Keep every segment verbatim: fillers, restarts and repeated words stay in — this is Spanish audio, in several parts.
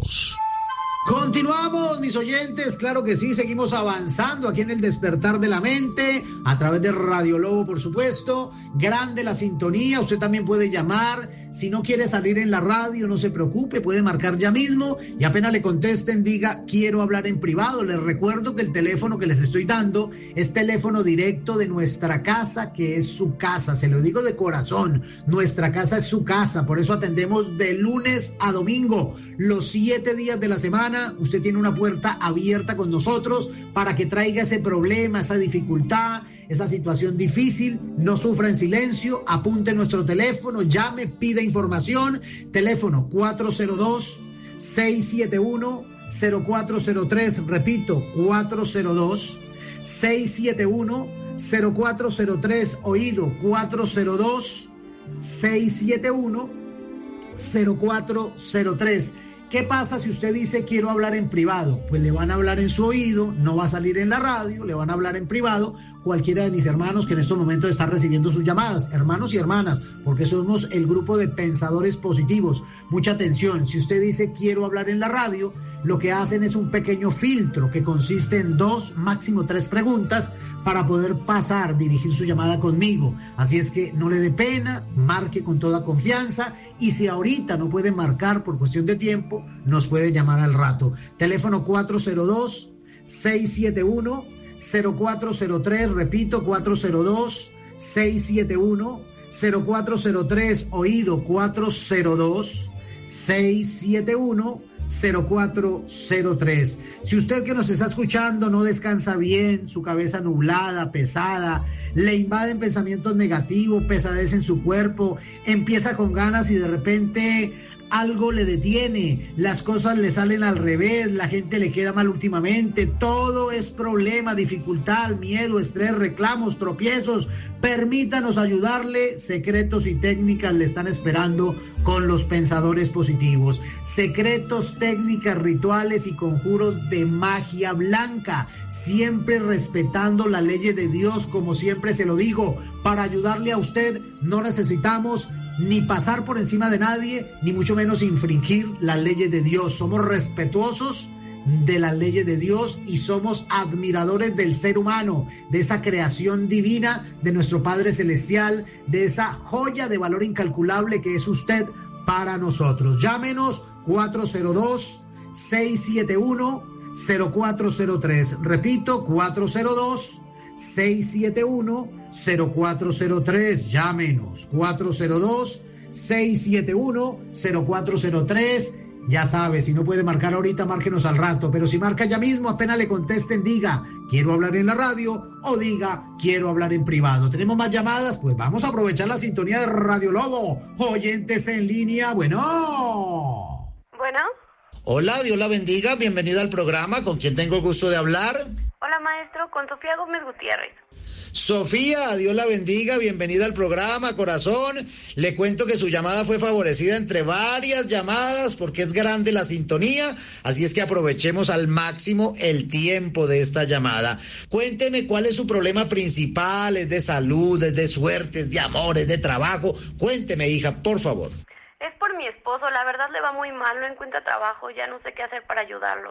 Continuamos. Continuamos, mis oyentes, claro que sí, seguimos avanzando aquí en el Despertar de la Mente, a través de Radio Lobo, por supuesto. Grande la sintonía, usted también puede llamar, si no quiere salir en la radio, no se preocupe, puede marcar ya mismo y apenas le contesten, diga, quiero hablar en privado. Les recuerdo que el teléfono que les estoy dando es teléfono directo de nuestra casa, que es su casa, se lo digo de corazón, nuestra casa es su casa, por eso atendemos de lunes a domingo, los siete días de la semana. Usted tiene una puerta abierta con nosotros para que traiga ese problema, esa dificultad, esa situación difícil. No sufra en silencio, apunte nuestro teléfono, llame, pida información. Teléfono cuatro cero dos, seis siete uno, cero cuatro cero tres, repito, cuatro cero dos, seis siete uno, cero cuatro cero tres, oído, cuatro cero dos, seis siete uno, cero cuatro cero tres. ¿Qué pasa si usted dice quiero hablar en privado? Pues le van a hablar en su oído, no va a salir en la radio, le van a hablar en privado cualquiera de mis hermanos que en estos momentos están recibiendo sus llamadas, hermanos y hermanas, porque somos el grupo de pensadores positivos. Mucha atención, si usted dice quiero hablar en la radio, lo que hacen es un pequeño filtro que consiste en dos, máximo tres preguntas para poder pasar, dirigir su llamada conmigo. Así es que no le dé pena, marque con toda confianza y si ahorita no puede marcar por cuestión de tiempo, nos puede llamar al rato. Teléfono cuatro cero dos, seis siete uno, cero cuatro cero tres, repito, cuatro cero dos, seis siete uno, cero cuatro cero tres, oído, cuatro cero dos, seis siete uno, cero cuatro cero tres. Si usted que nos está escuchando no descansa bien, su cabeza nublada, pesada, le invaden pensamientos negativos, pesadez en su cuerpo, empieza con ganas y de repente algo le detiene, las cosas le salen al revés, la gente le queda mal últimamente, todo es problema, dificultad, miedo, estrés, reclamos, tropiezos, permítanos ayudarle. Secretos y técnicas le están esperando con los pensadores positivos. Secretos, técnicas, rituales y conjuros de magia blanca, siempre respetando las leyes de Dios, como siempre se lo digo. Para ayudarle a usted no necesitamos ni pasar por encima de nadie, ni mucho menos infringir las leyes de Dios. Somos respetuosos de las leyes de Dios y somos admiradores del ser humano, de esa creación divina de nuestro Padre Celestial, de esa joya de valor incalculable que es usted para nosotros. Llámenos cuatro cero dos, seis siete uno, cero cuatro cero tres. Repito, cuatro cero dos, seis siete uno, cero cuatro cero tres. Llámenos cuatro cero dos, seis siete uno, cero cuatro cero tres. Ya sabe, si no puede marcar ahorita, márquenos al rato, pero si marca ya mismo, apenas le contesten, diga quiero hablar en la radio o diga quiero hablar en privado. ¿Tenemos más llamadas? Pues vamos a aprovechar la sintonía de Radio Lobo. Oyentes en línea, bueno. Bueno. Hola, Dios la bendiga, bienvenida al programa. ¿Con quién tengo el gusto de hablar? Hola, maestro, con Sofía Gómez Gutiérrez. Sofía, Dios la bendiga, bienvenida al programa, corazón. Le cuento que su llamada fue favorecida entre varias llamadas porque es grande la sintonía, así es que aprovechemos al máximo el tiempo de esta llamada. Cuénteme cuál es su problema principal, es de salud, es de suerte, es de amor, es de trabajo. Cuénteme, hija, por favor. Es por mi esposo, la verdad le va muy mal, no encuentra trabajo, ya no sé qué hacer para ayudarlo.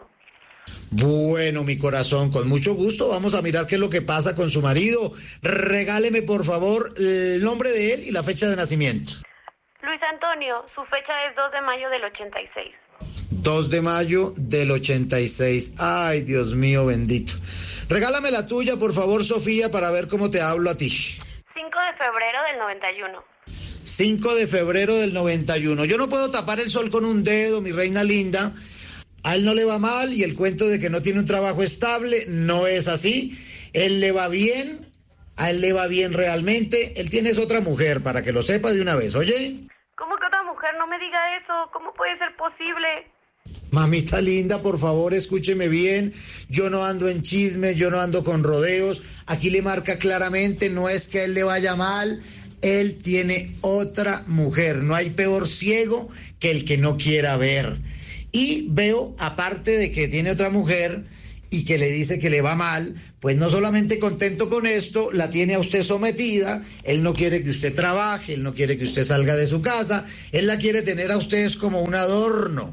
Bueno, mi corazón, con mucho gusto vamos a mirar qué es lo que pasa con su marido. Regáleme, por favor, el nombre de él y la fecha de nacimiento. Luis Antonio, su fecha es dos de mayo del ochenta y seis. dos de mayo del ochenta y seis. Ay, Dios mío bendito. Regálame la tuya, por favor, Sofía, para ver cómo te hablo a ti. cinco de febrero del noventa y uno. cinco de febrero del noventa y uno. Yo no puedo tapar el sol con un dedo, mi reina linda. A él no le va mal y el cuento de que no tiene un trabajo estable no es así. Él le va bien, a él le va bien realmente. Él tiene otra mujer, para que lo sepa de una vez, ¿oye? ¿Cómo que otra mujer? No me diga eso. ¿Cómo puede ser posible? Mamita linda, por favor, escúcheme bien. Yo no ando en chismes, yo no ando con rodeos. Aquí le marca claramente, no es que a él le vaya mal. Él tiene otra mujer. No hay peor ciego que el que no quiera ver. Y veo, aparte de que tiene otra mujer y que le dice que le va mal, pues no solamente contento con esto, la tiene a usted sometida. Él no quiere que usted trabaje, él no quiere que usted salga de su casa, él la quiere tener a usted como un adorno,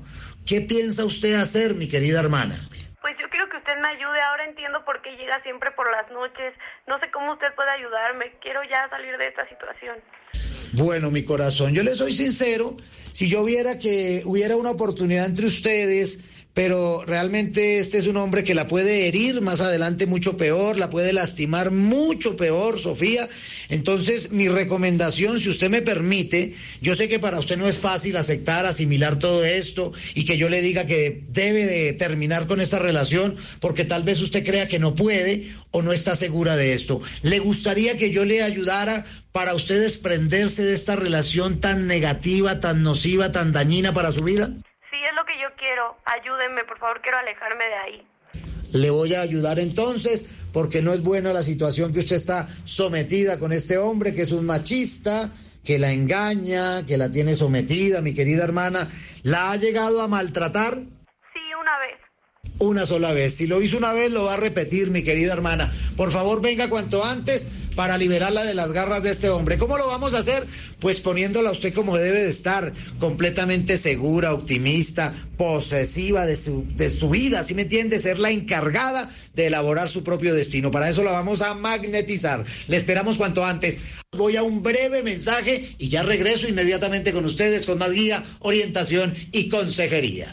¿Qué piensa usted hacer, mi querida hermana? Pues yo quiero que usted me ayude. Ahora entiendo por qué llega siempre por las noches. No sé cómo usted puede ayudarme. Quiero ya salir de esta situación. Bueno, mi corazón, yo le soy sincero. Si yo viera que hubiera una oportunidad entre ustedes, pero realmente este es un hombre que la puede herir más adelante mucho peor, la puede lastimar mucho peor, Sofía. Entonces, mi recomendación, si usted me permite, yo sé que para usted no es fácil aceptar, asimilar todo esto y que yo le diga que debe de terminar con esta relación porque tal vez usted crea que no puede o no está segura de esto. ¿Le gustaría que yo le ayudara para usted desprenderse de esta relación tan negativa, tan nociva, tan dañina para su vida? Sí, es lo que yo quiero. Ayúdenme, por favor, quiero alejarme de ahí. Le voy a ayudar entonces, porque no es buena la situación que usted está sometida con este hombre, que es un machista, que la engaña, que la tiene sometida, mi querida hermana. ¿La ha llegado a maltratar? Sí, una vez. Una sola vez. Si lo hizo una vez, lo va a repetir, mi querida hermana. Por favor, venga cuanto antes para liberarla de las garras de este hombre. ¿Cómo lo vamos a hacer? Pues poniéndola a usted como debe de estar, completamente segura, optimista, posesiva de su, de su vida, ¿sí me entiende? Ser la encargada de elaborar su propio destino. Para eso la vamos a magnetizar. Le esperamos cuanto antes. Voy a un breve mensaje y ya regreso inmediatamente con ustedes con más guía, orientación y consejería.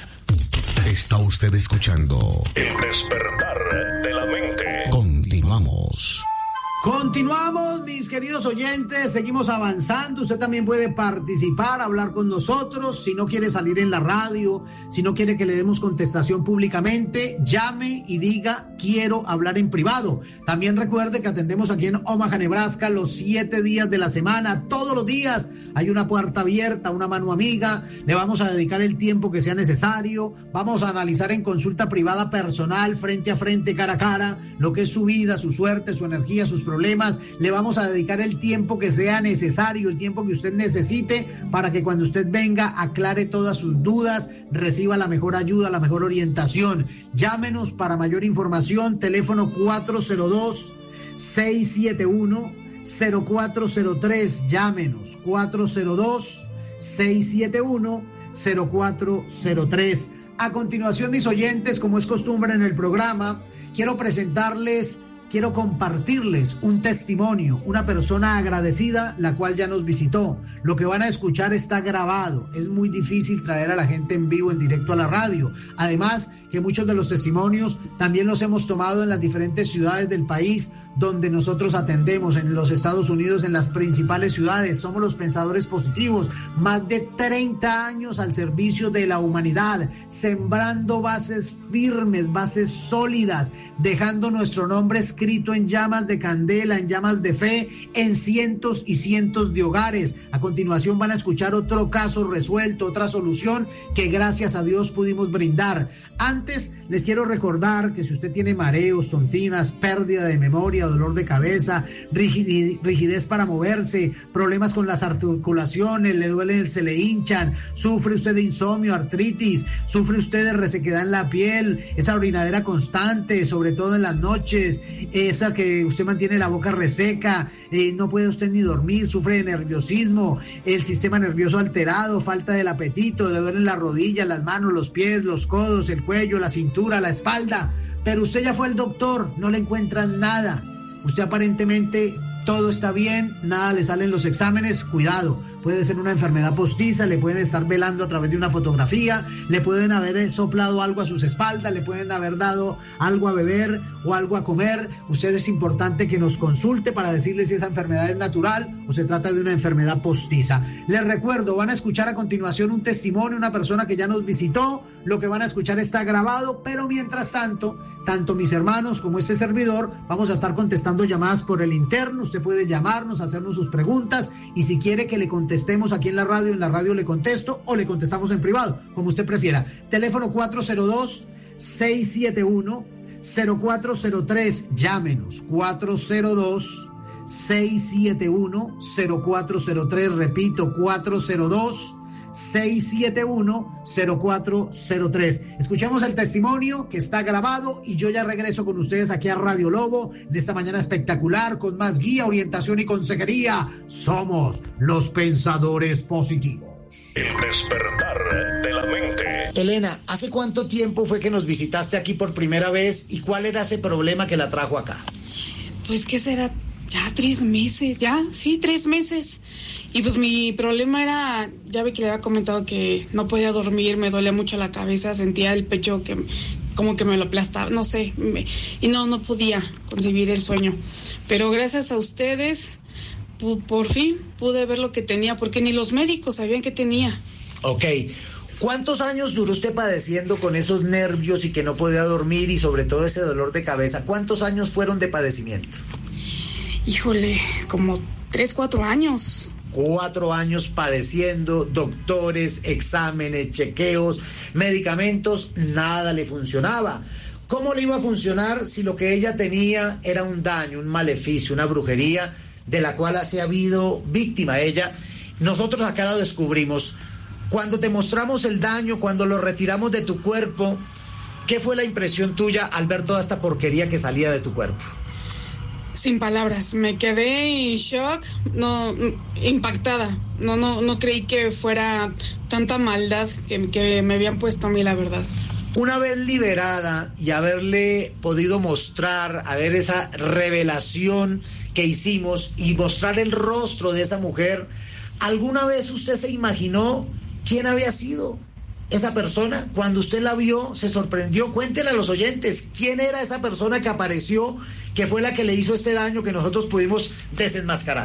Está usted escuchando El despertar de la mente. Continuamos. Continuamos, mis queridos oyentes, seguimos avanzando. Usted también puede participar, hablar con nosotros. Si no quiere salir en la radio, si no quiere que le demos contestación públicamente, llame y diga, quiero hablar en privado. También recuerde que atendemos aquí en Omaha, Nebraska, los siete días de la semana, todos los días. Hay una puerta abierta, una mano amiga. Le vamos a dedicar el tiempo que sea necesario. Vamos a analizar en consulta privada personal, frente a frente, cara a cara, lo que es su vida, su suerte, su energía, sus problemas. Le vamos a dedicar el tiempo que sea necesario, el tiempo que usted necesite para que cuando usted venga aclare todas sus dudas, reciba la mejor ayuda, la mejor orientación. Llámenos para mayor información, teléfono cuatro cero dos, seis siete uno, cero cuatro cero tres. Llámenos cuatro cero dos, seis siete uno, cero cuatro cero tres. A continuación, mis oyentes, como es costumbre en el programa, quiero presentarles Quiero compartirles un testimonio, una persona agradecida, la cual ya nos visitó. Lo que van a escuchar está grabado. Es muy difícil traer a la gente en vivo, en directo a la radio. Además, que muchos de los testimonios también los hemos tomado en las diferentes ciudades del país donde nosotros atendemos, en los Estados Unidos, en las principales ciudades. Somos los pensadores positivos, más de treinta años al servicio de la humanidad, sembrando bases firmes, bases sólidas, dejando nuestro nombre escrito en llamas de candela, en llamas de fe, en cientos y cientos de hogares. A continuación van a escuchar otro caso resuelto, otra solución que gracias a Dios pudimos brindar. Antes les quiero recordar que si usted tiene mareos, tontinas, pérdida de memoria, dolor de cabeza, rigidez para moverse, problemas con las articulaciones, le duelen, se le hinchan, sufre usted de insomnio, artritis, sufre usted de resequedad en la piel, esa orinadera constante, sobre todo en las noches, esa que usted mantiene la boca reseca, eh, no puede usted ni dormir, sufre de nerviosismo, el sistema nervioso alterado, falta del apetito, le duelen las rodillas, las manos, los pies, los codos, el cuello, la cintura, la espalda, pero usted ya fue al doctor, no le encuentran nada. Usted aparentemente todo está bien, nada le salen los exámenes, cuidado, puede ser una enfermedad postiza, le pueden estar velando a través de una fotografía, le pueden haber soplado algo a sus espaldas, le pueden haber dado algo a beber o algo a comer. Usted es importante que nos consulte para decirle si esa enfermedad es natural o se trata de una enfermedad postiza. Les recuerdo, van a escuchar a continuación un testimonio, una persona que ya nos visitó, lo que van a escuchar está grabado, pero mientras tanto, tanto mis hermanos como este servidor, vamos a estar contestando llamadas por el interno. Usted puede llamarnos, hacernos sus preguntas y si quiere que le contestemos aquí en la radio, en la radio le contesto o le contestamos en privado, como usted prefiera. Teléfono cuatro cero dos, seis siete uno, cero cuatro cero tres. Llámenos cuatro cero dos, seis siete uno, cero cuatro cero tres. Repito, cuatro cero dos, seis siete uno, cero cuatro cero tres. Escuchamos el testimonio que está grabado y yo ya regreso con ustedes aquí a Radio Lobo de esta mañana espectacular con más guía, orientación y consejería. Somos los pensadores positivos. El despertar de la mente. Elena, ¿hace cuánto tiempo fue que nos visitaste aquí por primera vez y cuál era ese problema que la trajo acá? Pues, ¿qué será? Ya tres meses, ya, sí, tres meses. Y pues mi problema era, ya ve que le había comentado que no podía dormir, me dolía mucho la cabeza, sentía el pecho que como que me lo aplastaba, no sé, me, y no, no podía concebir el sueño. Pero gracias a ustedes, pu, por fin pude ver lo que tenía, porque ni los médicos sabían que tenía. Ok. ¿Cuántos años duró usted padeciendo con esos nervios y que no podía dormir y sobre todo ese dolor de cabeza? ¿Cuántos años fueron de padecimiento? Híjole, como tres, cuatro años. Cuatro años padeciendo, doctores, exámenes, chequeos, medicamentos, nada le funcionaba. ¿Cómo le iba a funcionar si lo que ella tenía era un daño, un maleficio, una brujería de la cual ha habido víctima ella? Nosotros acá lo descubrimos. Cuando te mostramos el daño, cuando lo retiramos de tu cuerpo, ¿qué fue la impresión tuya al ver toda esta porquería que salía de tu cuerpo? Sin palabras, me quedé en shock, no, impactada. No, no, no creí que fuera tanta maldad que, que me habían puesto a mí, la verdad. Una vez liberada y haberle podido mostrar, a ver esa revelación que hicimos y mostrar el rostro de esa mujer, ¿alguna vez usted se imaginó quién había sido esa persona? Cuando usted la vio, se sorprendió. Cuéntenle a los oyentes, ¿quién era esa persona que apareció, que fue la que le hizo este daño que nosotros pudimos desenmascarar?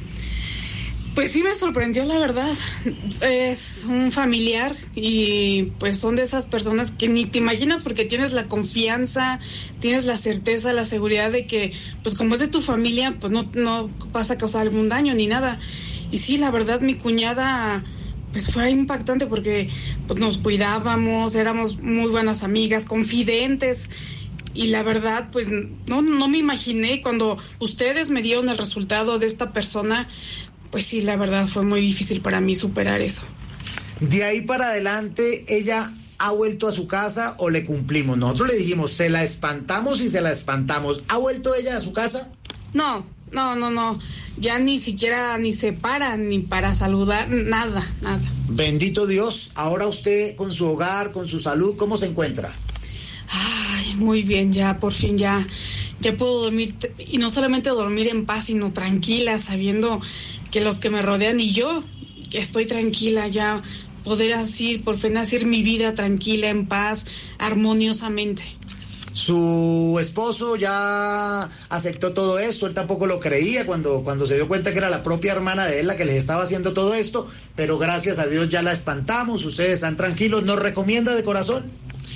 Pues sí me sorprendió, la verdad. Es un familiar y pues son de esas personas que ni te imaginas porque tienes la confianza, tienes la certeza, la seguridad de que pues como es de tu familia, pues no, no vas a causar algún daño ni nada. Y sí, la verdad, mi cuñada pues fue impactante porque pues nos cuidábamos, éramos muy buenas amigas, confidentes. Y la verdad, pues no, no me imaginé cuando ustedes me dieron el resultado de esta persona, pues sí, la verdad fue muy difícil para mí superar eso. De ahí para adelante, ¿ella ha vuelto a su casa o le cumplimos? Nosotros le dijimos, se la espantamos y se la espantamos. ¿Ha vuelto ella a su casa? No, no, no, no. Ya ni siquiera ni se para ni para saludar, nada, nada. Bendito Dios. Ahora usted con su hogar, con su salud, ¿cómo se encuentra? Ay, muy bien, ya por fin ya, ya puedo dormir, y no solamente dormir en paz, sino tranquila, sabiendo que los que me rodean y yo estoy tranquila, ya poder así, por fin hacer mi vida tranquila, en paz, armoniosamente. Su esposo ya aceptó todo esto, él tampoco lo creía cuando, cuando se dio cuenta que era la propia hermana de él la que les estaba haciendo todo esto, pero gracias a Dios ya la espantamos, ustedes están tranquilos. ¿Nos recomienda de corazón?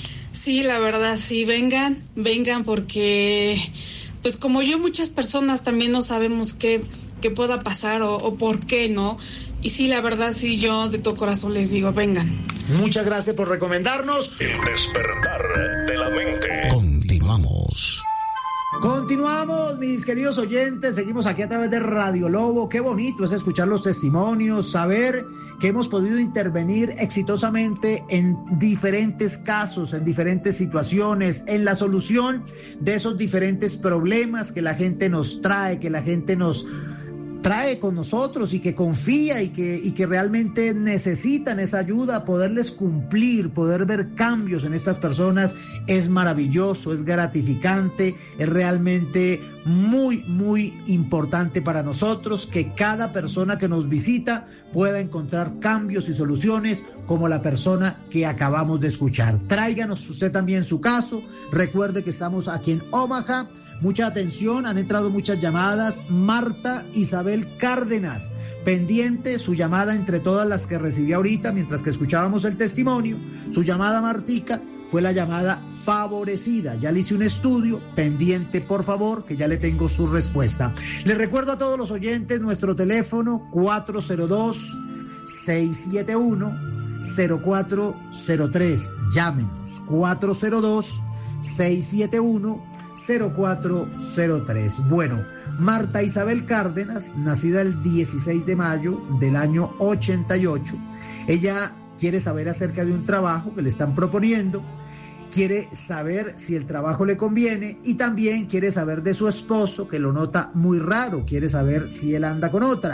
Sí, la verdad, sí, vengan, vengan porque, pues como yo, muchas personas también no sabemos qué, qué pueda pasar o, o por qué, ¿no? Y sí, la verdad, sí, yo de todo corazón les digo, vengan. Muchas gracias por recomendarnos. El despertar de la mente. Continuamos. Continuamos, mis queridos oyentes, seguimos aquí a través de Radio Lobo. Qué bonito es escuchar los testimonios, saber que hemos podido intervenir exitosamente en diferentes casos, en diferentes situaciones, en la solución de esos diferentes problemas que la gente nos trae, que la gente nos trae con nosotros y que confía y que, y que realmente necesitan esa ayuda. Poderles cumplir, poder ver cambios en estas personas es maravilloso, es gratificante, es realmente muy, muy importante para nosotros que cada persona que nos visita pueda encontrar cambios y soluciones como la persona que acabamos de escuchar. Tráiganos usted también su caso. Recuerde que estamos aquí en Omaha. Mucha atención, han entrado muchas llamadas. Marta Isabel Cárdenas, pendiente su llamada entre todas las que recibí ahorita mientras que escuchábamos el testimonio. Su llamada, Martica, fue la llamada favorecida. Ya le hice un estudio, pendiente por favor, que ya le tengo su respuesta. Les recuerdo a todos los oyentes nuestro teléfono cuatro cero dos, seis siete uno, cero cuatro cero tres. Llámenos cuatro cero dos, seis siete uno, cero cuatro cero tres. Bueno, Marta Isabel Cárdenas, nacida el dieciséis de mayo del año ochenta y ocho. Ella quiere saber acerca de un trabajo que le están proponiendo, quiere saber si el trabajo le conviene y también quiere saber de su esposo, que lo nota muy raro, quiere saber si él anda con otra.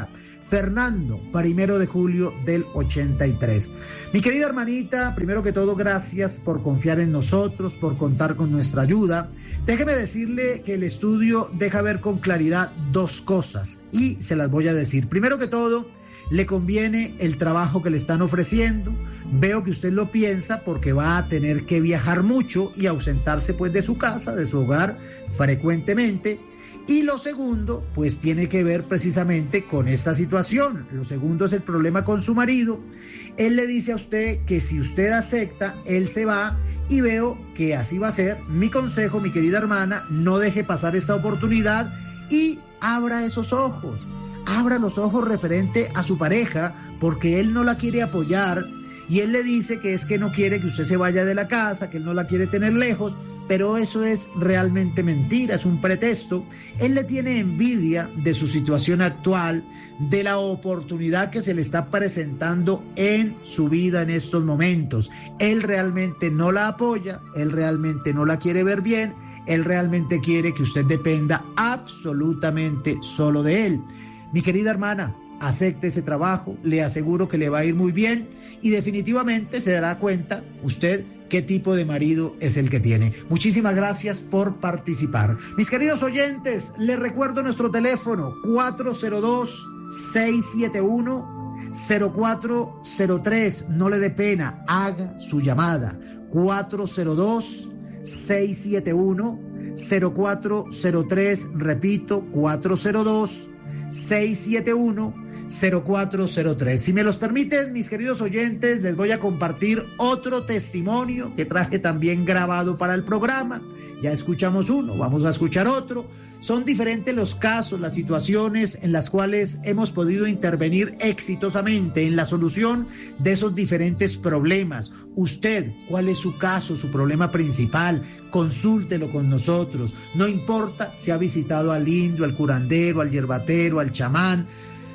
Fernando, primero de julio del ochenta y tres. Mi querida hermanita, primero que todo, gracias por confiar en nosotros, por contar con nuestra ayuda. Déjeme decirle que el estudio deja ver con claridad dos cosas y se las voy a decir. Primero que todo, le conviene el trabajo que le están ofreciendo. Veo que usted lo piensa porque va a tener que viajar mucho y ausentarse pues de su casa, de su hogar frecuentemente. Y lo segundo, pues tiene que ver precisamente con esta situación. Lo segundo es el problema con su marido. Él le dice a usted que si usted acepta, él se va, y veo que así va a ser. Mi consejo, mi querida hermana, no deje pasar esta oportunidad y abra esos ojos. Abra los ojos referente a su pareja, porque él no la quiere apoyar y él le dice que es que no quiere que usted se vaya de la casa, que él no la quiere tener lejos. Pero eso es realmente mentira, es un pretexto. Él le tiene envidia de su situación actual, de la oportunidad que se le está presentando en su vida en estos momentos. Él realmente no la apoya, él realmente no la quiere ver bien, él realmente quiere que usted dependa absolutamente solo de él. Mi querida hermana, acepte ese trabajo, le aseguro que le va a ir muy bien y definitivamente se dará cuenta usted qué tipo de marido es el que tiene. Muchísimas gracias por participar. Mis queridos oyentes, les recuerdo nuestro teléfono cuatro cero dos, seis siete uno, cero cuatro cero tres. No le dé pena, haga su llamada. cuatro cero dos, seis siete uno, cero cuatro cero tres. Repito, cuatro cero dos, seis siete uno, cero cuatro cero tres. Si me los permiten, mis queridos oyentes, les voy a compartir otro testimonio que traje también grabado para el programa. Ya escuchamos uno, vamos a escuchar otro. Son diferentes los casos, las situaciones en las cuales hemos podido intervenir exitosamente en la solución de esos diferentes problemas. Usted, ¿cuál es su caso, su problema principal? Consúltelo con nosotros. No importa si ha visitado al indio, al curandero, al yerbatero, al chamán.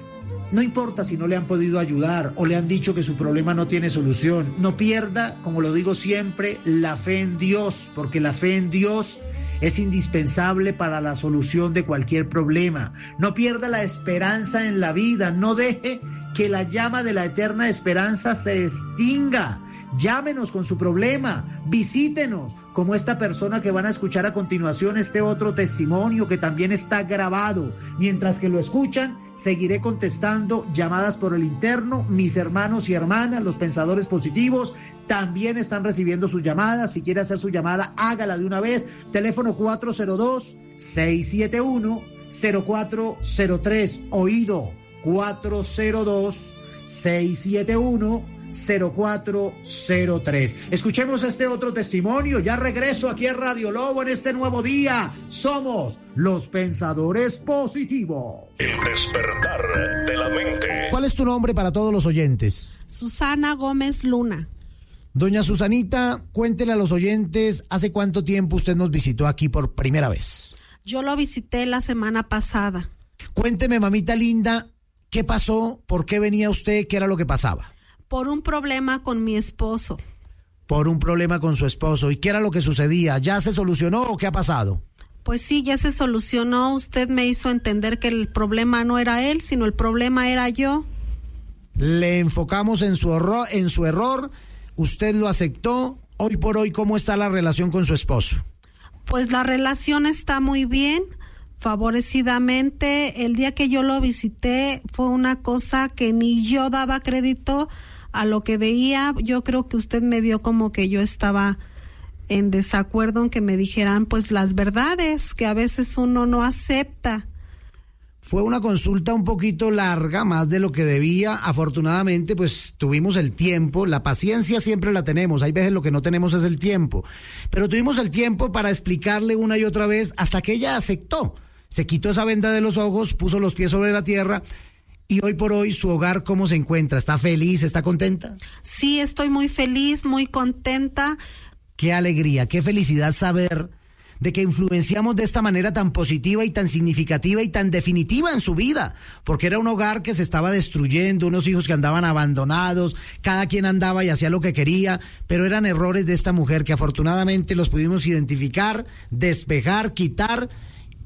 No importa si no le han podido ayudar o le han dicho que su problema no tiene solución. No pierda, como lo digo siempre, la fe en Dios, porque la fe en Dios es indispensable para la solución de cualquier problema. No pierda la esperanza en la vida. No deje que la llama de la eterna esperanza se extinga. Llámenos con su problema, visítenos, como esta persona que van a escuchar a continuación, este otro testimonio que también está grabado. Mientras que lo escuchan, seguiré contestando llamadas por el interno. Mis hermanos y hermanas, los pensadores positivos, también están recibiendo sus llamadas. Si quiere hacer su llamada, hágala de una vez. Teléfono cuatro cero dos, seis siete uno, cero cuatro cero tres. Oído, cuatro cero dos, seis siete uno, cero cuatro cero tres. Escuchemos este otro testimonio. Ya regreso aquí a Radio Lobo en este nuevo día. Somos los pensadores positivos. El despertar de la mente. ¿Cuál es tu nombre para todos los oyentes? Susana Gómez Luna. Doña Susanita, cuéntele a los oyentes, ¿hace cuánto tiempo usted nos visitó aquí por primera vez? Yo lo visité la semana pasada. Cuénteme, mamita linda, ¿qué pasó? ¿Por qué venía usted? ¿Qué era lo que pasaba? Por un problema con mi esposo. Por un problema con su esposo. ¿Y qué era lo que sucedía? ¿Ya se solucionó o qué ha pasado? Pues sí, ya se solucionó. Usted me hizo entender que el problema no era él, sino el problema era yo. Le enfocamos en su error, en su error. Usted lo aceptó. Hoy por hoy, ¿cómo está la relación con su esposo? Pues la relación está muy bien, favorecidamente. El día que yo lo visité fue una cosa que ni yo daba crédito a lo que veía. Yo creo que usted me vio como que yo estaba en desacuerdo en que me dijeran pues las verdades que a veces uno no acepta. Fue una consulta un poquito larga, más de lo que debía. Afortunadamente, pues tuvimos el tiempo. La paciencia siempre la tenemos. Hay veces lo que no tenemos es el tiempo. Pero tuvimos el tiempo para explicarle una y otra vez hasta que ella aceptó. Se quitó esa venda de los ojos, puso los pies sobre la tierra. Y hoy por hoy, su hogar, ¿cómo se encuentra? ¿Está feliz? ¿Está contenta? Sí, estoy muy feliz, muy contenta. Qué alegría, qué felicidad saber de que influenciamos de esta manera tan positiva y tan significativa y tan definitiva en su vida, porque era un hogar que se estaba destruyendo, unos hijos que andaban abandonados, cada quien andaba y hacía lo que quería, pero eran errores de esta mujer que afortunadamente los pudimos identificar, despejar, quitar,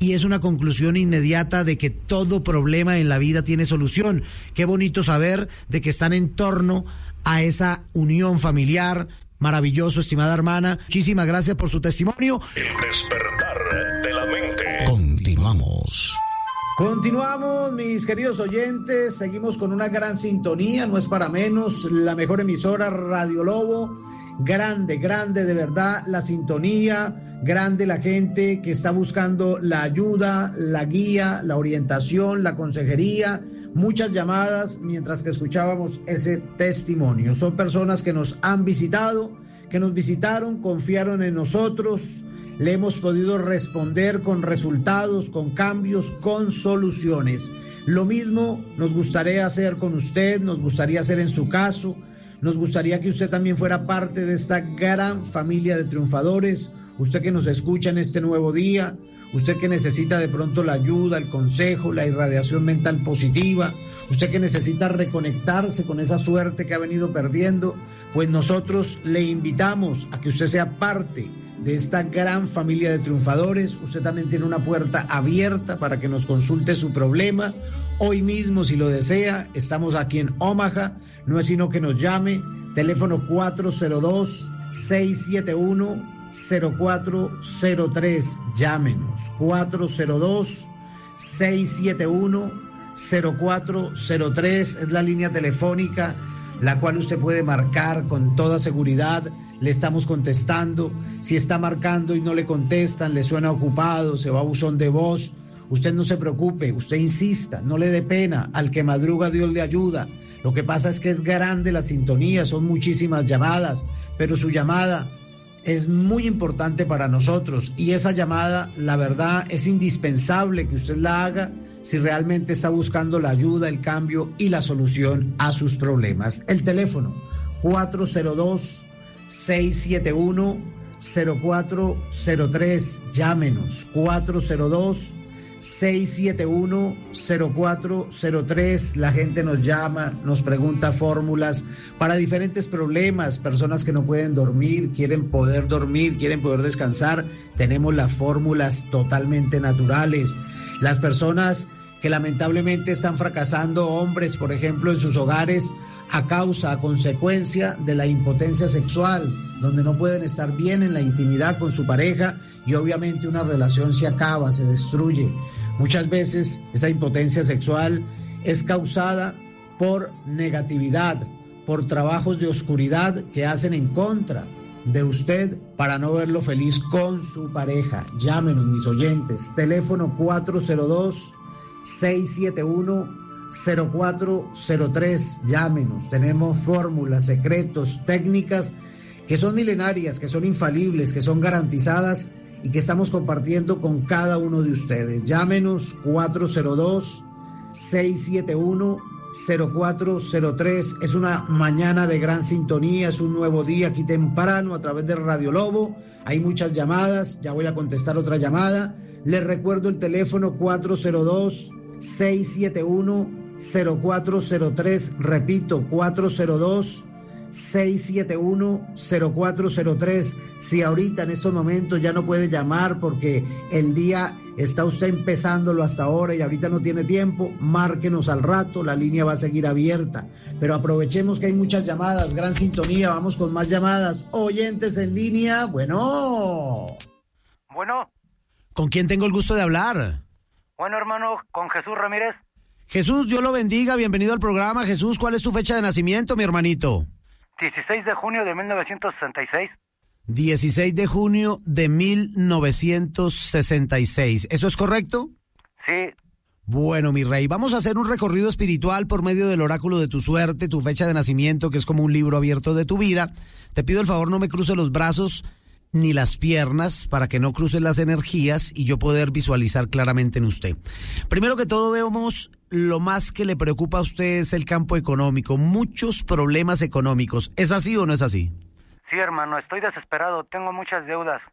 y es una conclusión inmediata de que todo problema en la vida tiene solución. Qué bonito saber de que están en torno a esa unión familiar. Maravilloso, estimada hermana. Muchísimas gracias por su testimonio. El despertar de la mente. Continuamos. Continuamos, mis queridos oyentes, seguimos con una gran sintonía, no es para menos, la mejor emisora Radio Lobo, grande, grande de verdad la sintonía, grande la gente que está buscando la ayuda, la guía, la orientación, la consejería, muchas llamadas mientras que escuchábamos ese testimonio. Son personas que nos han visitado, que nos visitaron, confiaron en nosotros. Le hemos podido responder con resultados, con cambios, con soluciones. Lo mismo nos gustaría hacer con usted, nos gustaría hacer en su caso. Nos gustaría que usted también fuera parte de esta gran familia de triunfadores. Usted que nos escucha en este nuevo día, usted que necesita de pronto la ayuda, el consejo, la irradiación mental positiva, usted que necesita reconectarse con esa suerte que ha venido perdiendo, pues nosotros le invitamos a que usted sea parte de esta gran familia de triunfadores. Usted también tiene una puerta abierta para que nos consulte su problema. Hoy mismo, si lo desea, estamos aquí en Omaha. No es sino que nos llame. Teléfono cuatro cero dos, seis siete uno, cero cuatro cero tres. Llámenos. cuatro cero dos, seis siete uno, cero cuatro cero tres. Es la línea telefónica la cual usted puede marcar con toda seguridad. Le estamos contestando. Si está marcando y no le contestan, le suena ocupado, se va a buzón de voz, usted no se preocupe, usted insista, no le dé pena. Al que madruga Dios le ayuda. Lo que pasa es que es grande la sintonía, son muchísimas llamadas, pero su llamada es muy importante para nosotros, y esa llamada, la verdad, es indispensable que usted la haga si realmente está buscando la ayuda, el cambio y la solución a sus problemas. El teléfono cuatro cero dos, seis siete uno, cero cuatro cero tres. Llámenos. cuatro cero dos, seis siete uno, cero cuatro cero tres. La gente nos llama, nos pregunta fórmulas para diferentes problemas. Personas que no pueden dormir, quieren poder dormir, quieren poder descansar. Tenemos las fórmulas totalmente naturales. Las personas que lamentablemente están fracasando, hombres, por ejemplo, en sus hogares, a causa, a consecuencia de la impotencia sexual, donde no pueden estar bien en la intimidad con su pareja y obviamente una relación se acaba, se destruye. Muchas veces esa impotencia sexual es causada por negatividad, por trabajos de oscuridad que hacen en contra de usted para no verlo feliz con su pareja. Llámenos, mis oyentes. Teléfono cuatro cero dos, seis siete uno, cero cuatro cero tres. Llámenos. Tenemos fórmulas, secretos, técnicas que son milenarias, que son infalibles, que son garantizadas y que estamos compartiendo con cada uno de ustedes. Llámenos cuatro cero dos, seis siete uno, cero cuatro cero tres. Es una mañana de gran sintonía, es un nuevo día aquí temprano a través de Radio Lobo. Hay muchas llamadas, ya voy a contestar otra llamada. Les recuerdo el teléfono cuatro cero dos, seis siete uno, cero cuatro cero tres. Repito, cuatro cero dos, seis siete uno, cero cuatro cero tres. Si ahorita en estos momentos ya no puede llamar porque el día está usted empezándolo hasta ahora y ahorita no tiene tiempo, márquenos al rato, la línea va a seguir abierta. Pero aprovechemos que hay muchas llamadas, gran sintonía, vamos con más llamadas. Oyentes en línea, bueno. Bueno. ¿Con quién tengo el gusto de hablar? Bueno, hermano, con Jesús Ramírez. Jesús, Dios lo bendiga, bienvenido al programa. Jesús, ¿cuál es tu fecha de nacimiento, mi hermanito? dieciséis de junio de mil novecientos sesenta y seis. dieciséis de junio de mil novecientos sesenta y seis. ¿Eso es correcto? Sí. Bueno, mi rey, vamos a hacer un recorrido espiritual por medio del oráculo de tu suerte, tu fecha de nacimiento, que es como un libro abierto de tu vida. Te pido el favor, no me cruce los brazos ni las piernas para que no crucen las energías y yo poder visualizar claramente en usted. Primero que todo, vemos lo más que le preocupa a usted es el campo económico, muchos problemas económicos. ¿Es así o no es así? Sí, hermano, estoy desesperado, tengo muchas deudas.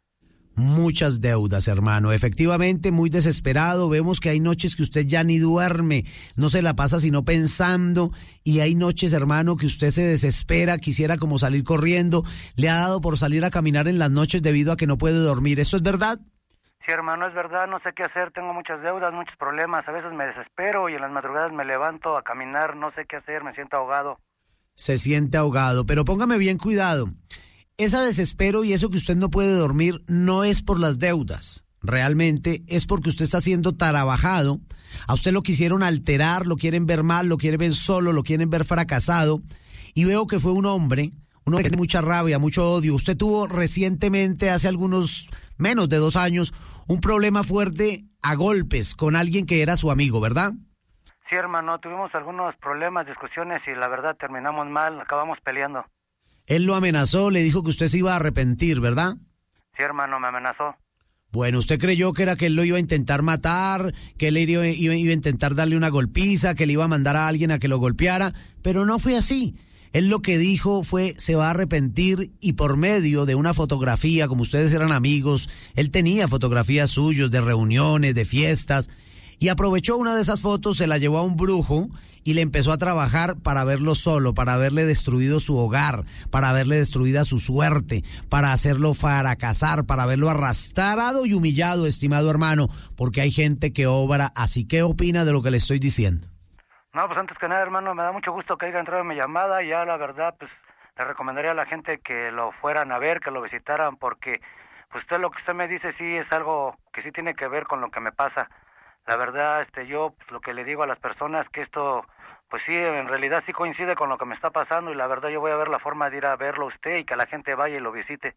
Muchas deudas, hermano. Efectivamente, muy desesperado. Vemos que hay noches que usted ya ni duerme, no se la pasa sino pensando. Y hay noches, hermano, que usted se desespera, quisiera como salir corriendo. Le ha dado por salir a caminar en las noches debido a que no puede dormir. ¿Eso es verdad? Sí, Sí, hermano, es verdad, no sé qué hacer, tengo muchas deudas, muchos problemas, a veces me desespero y en las madrugadas me levanto a caminar, no sé qué hacer, me siento ahogado. Se siente ahogado, pero póngame bien cuidado. Ese desespero y eso que usted no puede dormir no es por las deudas. Realmente es porque usted está siendo trabajado. A usted lo quisieron alterar, lo quieren ver mal, lo quieren ver solo, lo quieren ver fracasado. Y veo que fue un hombre, un hombre que tiene mucha rabia, mucho odio. Usted tuvo recientemente, hace algunos, menos de dos años, un problema fuerte a golpes con alguien que era su amigo, ¿verdad? Sí, hermano, tuvimos algunos problemas, discusiones y la verdad terminamos mal, acabamos peleando. Él lo amenazó, le dijo que usted se iba a arrepentir, ¿verdad? Sí, hermano, me amenazó. Bueno, usted creyó que era que él lo iba a intentar matar, que él iba, iba, iba a intentar darle una golpiza, que le iba a mandar a alguien a que lo golpeara, pero no fue así. Él lo que dijo fue, se va a arrepentir y por medio de una fotografía, como ustedes eran amigos, él tenía fotografías suyas de reuniones, de fiestas, y aprovechó una de esas fotos, se la llevó a un brujo y le empezó a trabajar para verlo solo, para haberle destruido su hogar, para haberle destruida su suerte, para hacerlo fracasar, para haberlo arrastrado y humillado, estimado hermano, porque hay gente que obra así. ¿Qué opina de lo que le estoy diciendo? No, pues antes que nada, hermano, me da mucho gusto que haya entrado en mi llamada y ya la verdad, pues le recomendaría a la gente que lo fueran a ver, que lo visitaran, porque pues usted lo que usted me dice sí es algo que sí tiene que ver con lo que me pasa. La verdad, este, yo pues, lo que le digo a las personas que esto, pues sí, en realidad sí coincide con lo que me está pasando y la verdad yo voy a ver la forma de ir a verlo a usted y que la gente vaya y lo visite.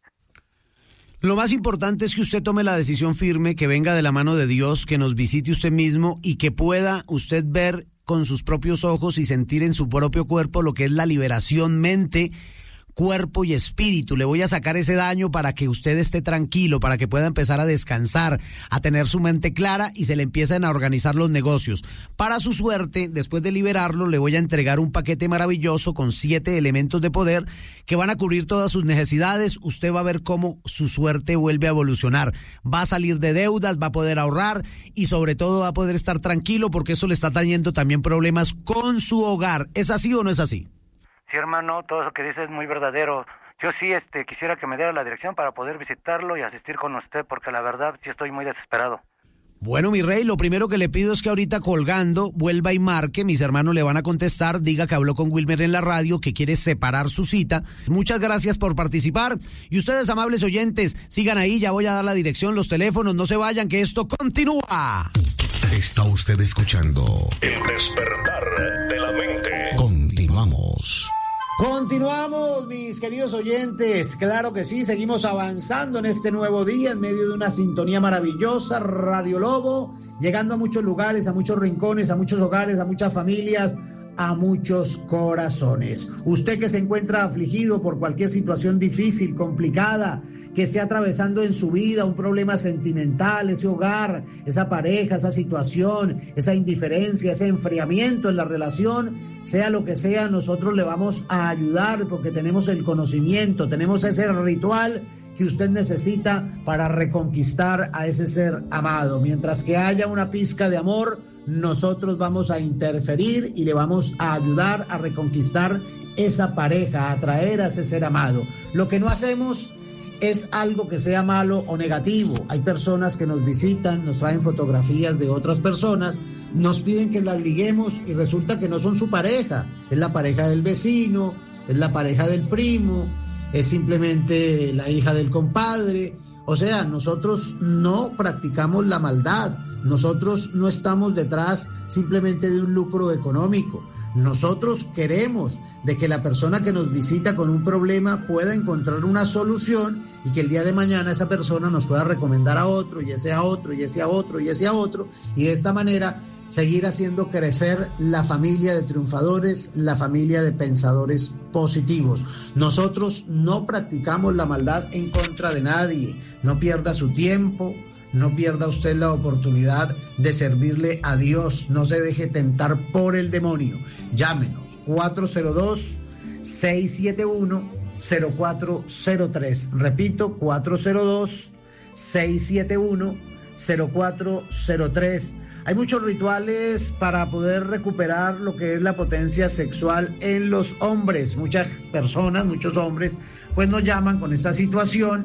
Lo más importante es que usted tome la decisión firme, que venga de la mano de Dios, que nos visite usted mismo y que pueda usted ver con sus propios ojos y sentir en su propio cuerpo lo que es la liberación mente, cuerpo y espíritu. Le voy a sacar ese daño para que usted esté tranquilo, para que pueda empezar a descansar, a tener su mente clara y se le empiecen a organizar los negocios. Para su suerte, después de liberarlo, le voy a entregar un paquete maravilloso con siete elementos de poder que van a cubrir todas sus necesidades. Usted va a ver cómo su suerte vuelve a evolucionar. Va a salir de deudas, va a poder ahorrar y sobre todo va a poder estar tranquilo porque eso le está trayendo también problemas con su hogar. ¿Es así o no es así? Sí, hermano, todo eso que dice es muy verdadero. Yo sí este, quisiera que me diera la dirección para poder visitarlo y asistir con usted, porque la verdad sí estoy muy desesperado. Bueno, mi rey, lo primero que le pido es que ahorita colgando vuelva y marque, mis hermanos le van a contestar, diga que habló con Wilmer en la radio, que quiere separar su cita. Muchas gracias por participar y ustedes, amables oyentes, sigan ahí, ya voy a dar la dirección, los teléfonos, no se vayan, que esto continúa. Está usted escuchando El despertar de la mente. Continuamos. Continuamos, mis queridos oyentes, claro que sí, seguimos avanzando en este nuevo día en medio de una sintonía maravillosa, Radio Lobo, llegando a muchos lugares, a muchos rincones, a muchos hogares, a muchas familias, a muchos corazones. Usted que se encuentra afligido por cualquier situación difícil, complicada, que esté atravesando en su vida un problema sentimental, ese hogar, esa pareja, esa situación, esa indiferencia, ese enfriamiento en la relación, sea lo que sea, nosotros le vamos a ayudar porque tenemos el conocimiento, tenemos ese ritual que usted necesita para reconquistar a ese ser amado. Mientras que haya una pizca de amor, nosotros vamos a interferir y le vamos a ayudar a reconquistar esa pareja, a atraer a ese ser amado. Lo que no hacemos es algo que sea malo o negativo. Hay personas que nos visitan, nos traen fotografías de otras personas, nos piden que las liguemos y resulta que no son su pareja, es la pareja del vecino, es la pareja del primo, es simplemente la hija del compadre. O sea, nosotros no practicamos la maldad, nosotros no estamos detrás simplemente de un lucro económico. Nosotros queremos de que la persona que nos visita con un problema pueda encontrar una solución y que el día de mañana esa persona nos pueda recomendar a otro, y ese a otro, y ese a otro, y ese a otro, y de esta manera seguir haciendo crecer la familia de triunfadores, la familia de pensadores positivos. Nosotros no practicamos la maldad en contra de nadie. No pierda su tiempo, no pierda usted la oportunidad de servirle a Dios. No se deje tentar por el demonio. Llámenos cuatro cero dos, seis siete uno, cero cuatro cero tres. Repito, cuatro cero dos, seis siete uno, cero cuatro cero tres. Hay muchos rituales para poder recuperar lo que es la potencia sexual en los hombres. Muchas personas, muchos hombres, pues nos llaman con esta situación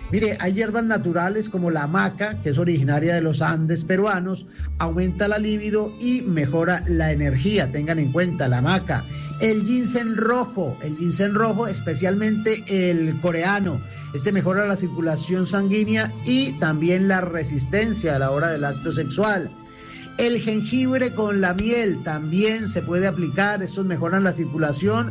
Mire, hay hierbas naturales como la hamaca, que es originaria de los Andes peruanos, aumenta la libido y mejora la energía. Tengan en cuenta la hamaca. El ginseng rojo, el ginseng rojo, especialmente el coreano. Este mejora la circulación sanguínea y también la resistencia a la hora del acto sexual. El jengibre con la miel también se puede aplicar. Estos mejoran la circulación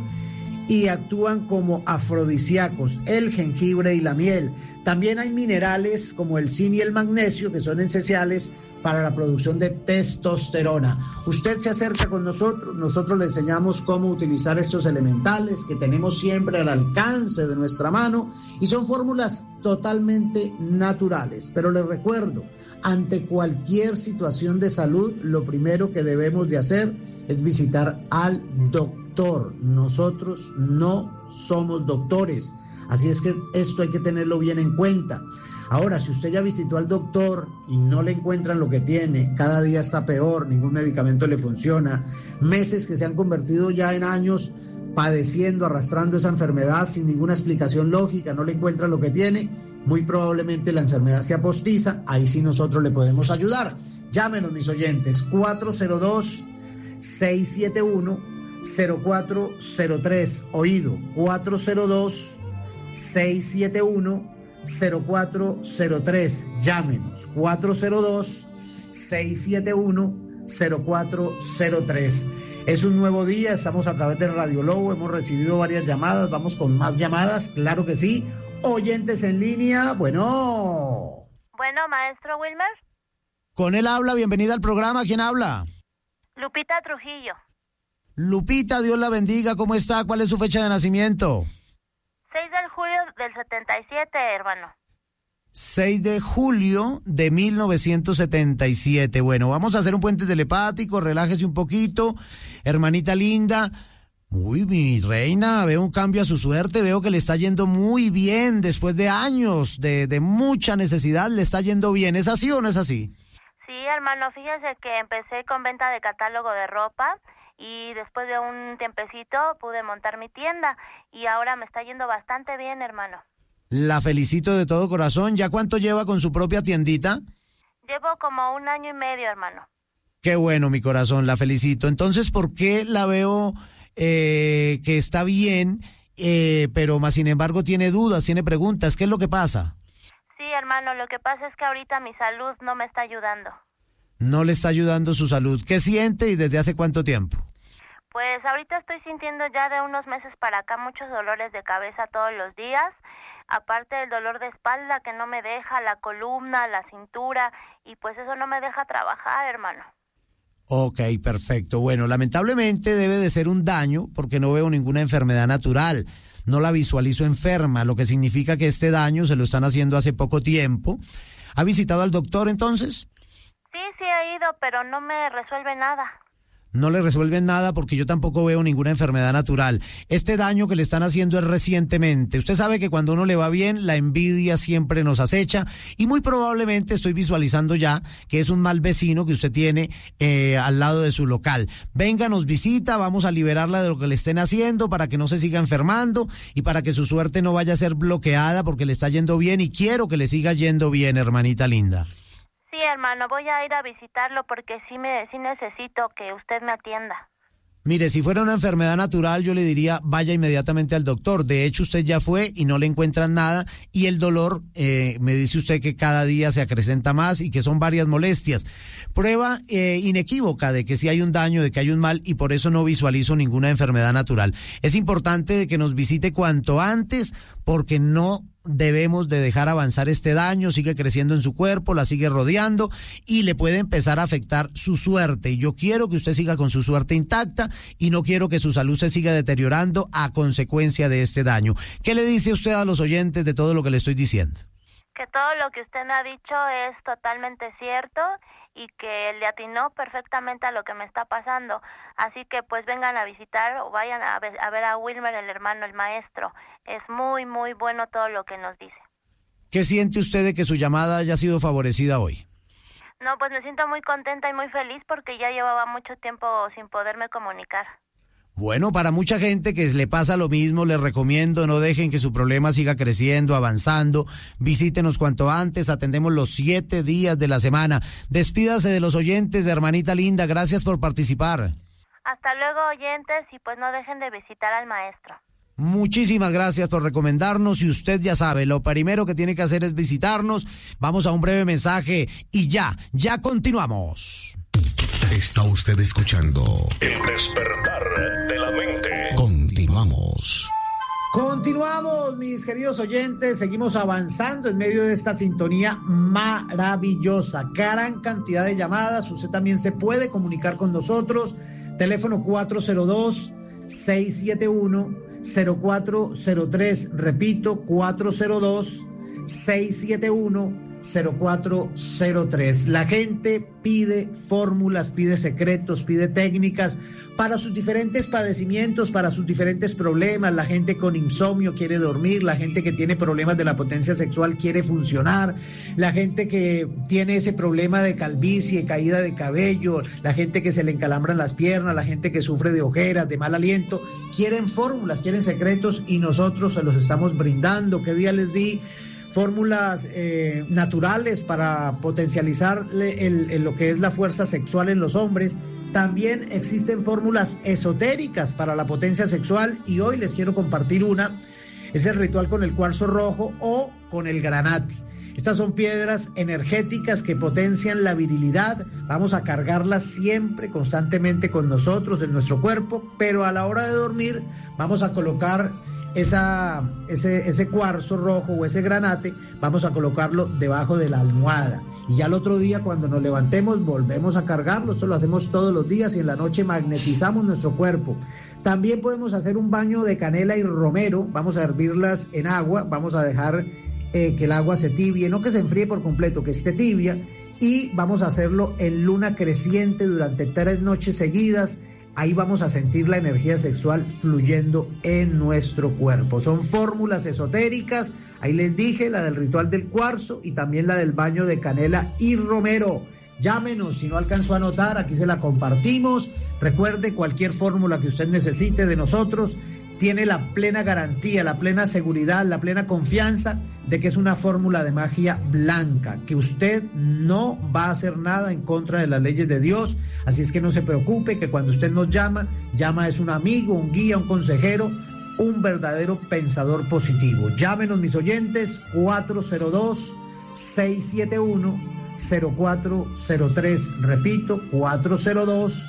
y actúan como afrodisíacos, el jengibre y la miel. También hay minerales como el zinc y el magnesio que son esenciales para la producción de testosterona. Usted se acerca con nosotros, nosotros le enseñamos cómo utilizar estos elementales que tenemos siempre al alcance de nuestra mano y son fórmulas totalmente naturales. Pero les recuerdo, ante cualquier situación de salud, lo primero que debemos de hacer es visitar al doctor. Nosotros no somos doctores, así es que esto hay que tenerlo bien en cuenta. Ahora, si usted ya visitó al doctor y no le encuentran lo que tiene, cada día está peor, ningún medicamento le funciona, meses que se han convertido ya en años padeciendo, arrastrando esa enfermedad sin ninguna explicación lógica, no le encuentran lo que tiene, muy probablemente la enfermedad sea postiza, ahí sí nosotros le podemos ayudar. Llámenos, mis oyentes, cuatro cero dos, seis siete uno, cero cuatro cero tres, oído, cuatro cero dos, seis siete uno, cero cuatro cero tres, llámenos, cuatro cero dos, seis siete uno, cero cuatro cero tres. Es un nuevo día, estamos a través de Radio Lobo, hemos recibido varias llamadas, vamos con más llamadas, claro que sí. Oyentes en línea, bueno. Bueno, maestro Wilmer. Con él habla, bienvenida al programa, ¿quién habla? Lupita Trujillo. Lupita, Dios la bendiga, ¿cómo está? ¿Cuál es su fecha de nacimiento? seis de julio del setenta y siete, hermano. seis de julio de mil novecientos setenta y siete. Bueno, vamos a hacer un puente telepático, relájese un poquito, hermanita linda. Uy, mi reina, veo un cambio a su suerte, veo que le está yendo muy bien después de años de, de mucha necesidad, le está yendo bien. ¿Es así o no es así? Sí, hermano, fíjese que empecé con venta de catálogo de ropa y después de un tiempecito pude montar mi tienda y ahora me está yendo bastante bien, hermano. La felicito de todo corazón. ¿Ya cuánto lleva con su propia tiendita? Llevo como un año y medio, hermano. Qué bueno, mi corazón, la felicito. Entonces, ¿por qué la veo eh, que está bien, eh, pero más sin embargo tiene dudas, tiene preguntas? ¿Qué es lo que pasa? Sí, hermano, lo que pasa es que ahorita mi salud no me está ayudando. No le está ayudando su salud. ¿Qué siente y desde hace cuánto tiempo? Pues ahorita estoy sintiendo ya de unos meses para acá muchos dolores de cabeza todos los días, aparte del dolor de espalda que no me deja, la columna, la cintura, y pues eso no me deja trabajar, hermano. Ok, perfecto. Bueno, lamentablemente debe de ser un daño porque no veo ninguna enfermedad natural. No la visualizo enferma, lo que significa que este daño se lo están haciendo hace poco tiempo. ¿Ha visitado al doctor entonces? Sí, sí he ido, pero no me resuelve nada. No le resuelven nada porque yo tampoco veo ninguna enfermedad natural. Este daño que le están haciendo es recientemente. Usted sabe que cuando uno le va bien, la envidia siempre nos acecha y muy probablemente estoy visualizando ya que es un mal vecino que usted tiene eh, al lado de su local. Venga, nos visita, vamos a liberarla de lo que le estén haciendo para que no se siga enfermando y para que su suerte no vaya a ser bloqueada porque le está yendo bien y quiero que le siga yendo bien, hermanita linda. Sí, hermano, voy a ir a visitarlo porque sí me sí necesito que usted me atienda. Mire, si fuera una enfermedad natural, yo le diría, vaya inmediatamente al doctor. De hecho, usted ya fue y no le encuentran nada y el dolor, eh, me dice usted que cada día se acrecenta más y que son varias molestias. Prueba eh, inequívoca de que sí hay un daño, de que hay un mal y por eso no visualizo ninguna enfermedad natural. Es importante de que nos visite cuanto antes porque no debemos de dejar avanzar este daño, sigue creciendo en su cuerpo, la sigue rodeando y le puede empezar a afectar su suerte. Y yo quiero que usted siga con su suerte intacta y no quiero que su salud se siga deteriorando a consecuencia de este daño. ¿Qué le dice usted a los oyentes de todo lo que le estoy diciendo? Que todo lo que usted me ha dicho es totalmente cierto y que le atinó perfectamente a lo que me está pasando. Así que pues vengan a visitar o vayan a ver, a ver a Wilmer, el hermano, el maestro. Es muy, muy bueno todo lo que nos dice. ¿Qué siente usted de que su llamada haya sido favorecida hoy? No, pues me siento muy contenta y muy feliz porque ya llevaba mucho tiempo sin poderme comunicar. Bueno, para mucha gente que le pasa lo mismo, les recomiendo no dejen que su problema siga creciendo, avanzando. Visítenos cuanto antes, atendemos los siete días de la semana. Despídase de los oyentes, de hermanita linda, gracias por participar. Hasta luego, oyentes, y pues no dejen de visitar al maestro. Muchísimas gracias por recomendarnos y usted ya sabe, lo primero que tiene que hacer es visitarnos. Vamos a un breve mensaje y ya, ya continuamos. Está usted escuchando El despertar de la mente. Continuamos. Continuamos, mis queridos oyentes, seguimos avanzando en medio de esta sintonía maravillosa, gran cantidad de llamadas, usted también se puede comunicar con nosotros, teléfono cuatro cero dos, seis siete uno, cero cuatro cero tres, repito, cuatro cero dos, seis siete uno, cero cuatro cero tres. La gente pide fórmulas, pide secretos, pide técnicas para sus diferentes padecimientos, para sus diferentes problemas. La gente con insomnio quiere dormir, la gente que tiene problemas de la potencia sexual quiere funcionar, la gente que tiene ese problema de calvicie, caída de cabello, la gente que se le encalambran las piernas, la gente que sufre de ojeras, de mal aliento, quieren fórmulas, quieren secretos y nosotros se los estamos brindando. ¿Qué día les di? Fórmulas eh, naturales para potencializar el, el, lo que es la fuerza sexual en los hombres. También existen fórmulas esotéricas para la potencia sexual y hoy les quiero compartir una. Es el ritual con el cuarzo rojo o con el granate. Estas son piedras energéticas que potencian la virilidad. Vamos a cargarlas siempre, constantemente con nosotros, en nuestro cuerpo, pero a la hora de dormir vamos a colocar Esa, ese, ese cuarzo rojo o ese granate, vamos a colocarlo debajo de la almohada y ya el otro día cuando nos levantemos volvemos a cargarlo. Esto lo hacemos todos los días y en la noche magnetizamos nuestro cuerpo. También podemos hacer un baño de canela y romero, vamos a hervirlas en agua, vamos a dejar eh, que el agua se tibie, no que se enfríe por completo, que esté tibia, y vamos a hacerlo en luna creciente durante tres noches seguidas. Ahí vamos a sentir la energía sexual fluyendo en nuestro cuerpo. Son fórmulas esotéricas, ahí les dije, la del ritual del cuarzo y también la del baño de canela y romero. Llámenos, si no alcanzó a anotar, aquí se la compartimos. Recuerde, cualquier fórmula que usted necesite de nosotros tiene la plena garantía, la plena seguridad, la plena confianza de que es una fórmula de magia blanca, que usted no va a hacer nada en contra de las leyes de Dios. Así es que no se preocupe, que cuando usted nos llama, llama es un amigo, un guía, un consejero, un verdadero pensador positivo. Llámenos, mis oyentes, cuatro cero dos, seis siete uno, cero cuatro cero tres. Repito, cuatro cero dos,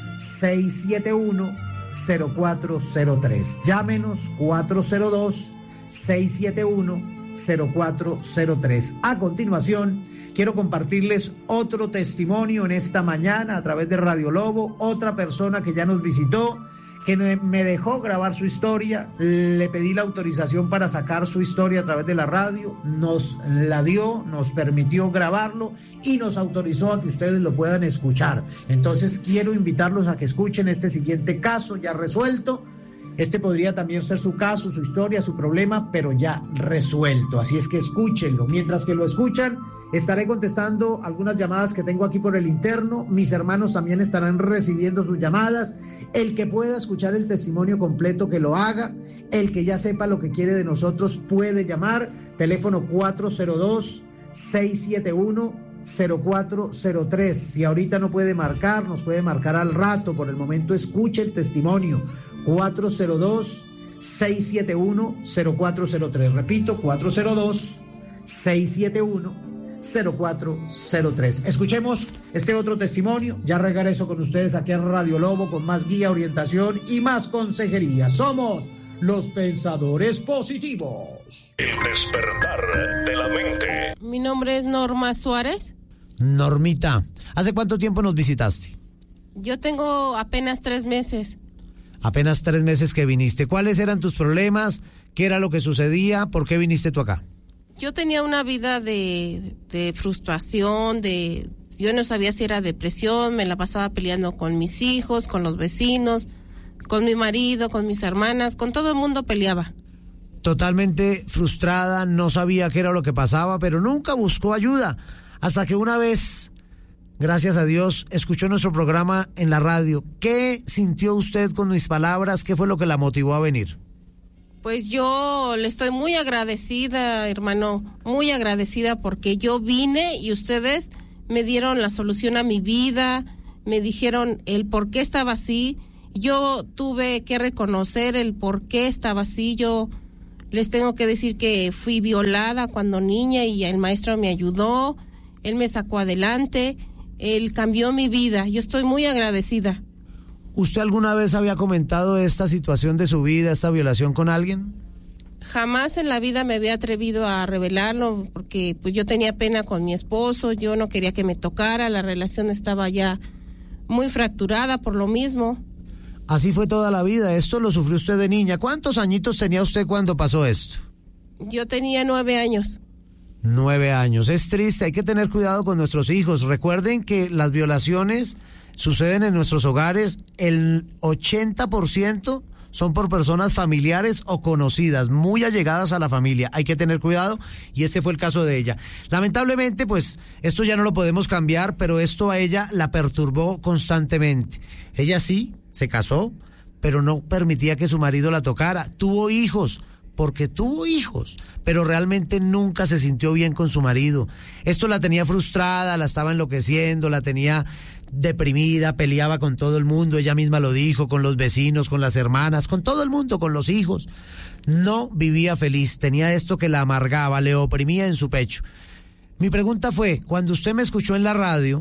seis siete uno, cero cuatro cero tres. Llámenos, cuatro cero dos, seis siete uno, cero cuatro cero tres. A continuación, quiero compartirles otro testimonio en esta mañana a través de Radio Lobo. Otra persona que ya nos visitó, que me dejó grabar su historia. Le pedí la autorización para sacar su historia a través de la radio. Nos la dio, nos permitió grabarlo y nos autorizó a que ustedes lo puedan escuchar. Entonces quiero invitarlos a que escuchen este siguiente caso ya resuelto. Este podría también ser su caso, su historia, su problema, pero ya resuelto. Así es que escúchenlo. Mientras que lo escuchan, estaré contestando algunas llamadas que tengo aquí por el interno. Mis hermanos también estarán recibiendo sus llamadas. El que pueda escuchar el testimonio completo, que lo haga. El que ya sepa lo que quiere de nosotros puede llamar. Teléfono cuatro cero dos, seis siete uno, cero cuatro cero tres. Si ahorita no puede marcar, nos puede marcar al rato. Por el momento escuche el testimonio. cuatro cero dos, seis siete uno, cero cuatro cero tres. Repito, cuatro cero dos, seis siete uno, cero cuatro cero tres. Escuchemos este otro testimonio. Ya regreso con ustedes aquí en Radio Lobo con más guía, orientación y más consejería. Somos los pensadores positivos. El despertar de la mente. Mi nombre es Norma Suárez. Normita, ¿hace cuánto tiempo nos visitaste? Yo tengo apenas tres meses. Apenas tres meses que viniste. ¿Cuáles eran tus problemas? ¿Qué era lo que sucedía? ¿Por qué viniste tú acá? Yo tenía una vida de, de frustración, de yo no sabía si era depresión, me la pasaba peleando con mis hijos, con los vecinos, con mi marido, con mis hermanas, con todo el mundo peleaba. Totalmente frustrada, no sabía qué era lo que pasaba, pero nunca buscó ayuda. Hasta que una vez gracias a Dios, escuchó nuestro programa en la radio. ¿Qué sintió usted con mis palabras? ¿Qué fue lo que la motivó a venir? Pues yo le estoy muy agradecida, hermano, muy agradecida porque yo vine y ustedes me dieron la solución a mi vida, me dijeron el por qué estaba así. Yo tuve que reconocer el por qué estaba así. Yo les tengo que decir que fui violada cuando niña y el maestro me ayudó, él me sacó adelante, él cambió mi vida. Yo estoy muy agradecida. ¿Usted alguna vez había comentado esta situación de su vida, esta violación con alguien? Jamás en la vida me había atrevido a revelarlo porque pues yo tenía pena con mi esposo, yo no quería que me tocara, la relación estaba ya muy fracturada por lo mismo. Así fue toda la vida, esto lo sufrió usted de niña. ¿Cuántos añitos tenía usted cuando pasó esto? Yo tenía nueve años. Nueve años, es triste, hay que tener cuidado con nuestros hijos. Recuerden que las violaciones suceden en nuestros hogares, el ochenta por ciento son por personas familiares o conocidas, muy allegadas a la familia. Hay que tener cuidado y este fue el caso de ella. Lamentablemente, pues, esto ya no lo podemos cambiar, pero esto a ella la perturbó constantemente. Ella sí se casó, pero no permitía que su marido la tocara. Tuvo hijos, porque tuvo hijos, pero realmente nunca se sintió bien con su marido. Esto la tenía frustrada, la estaba enloqueciendo, la tenía deprimida, peleaba con todo el mundo, ella misma lo dijo, con los vecinos, con las hermanas, con todo el mundo, con los hijos. No vivía feliz, tenía esto que la amargaba, le oprimía en su pecho. Mi pregunta fue, cuando usted me escuchó en la radio,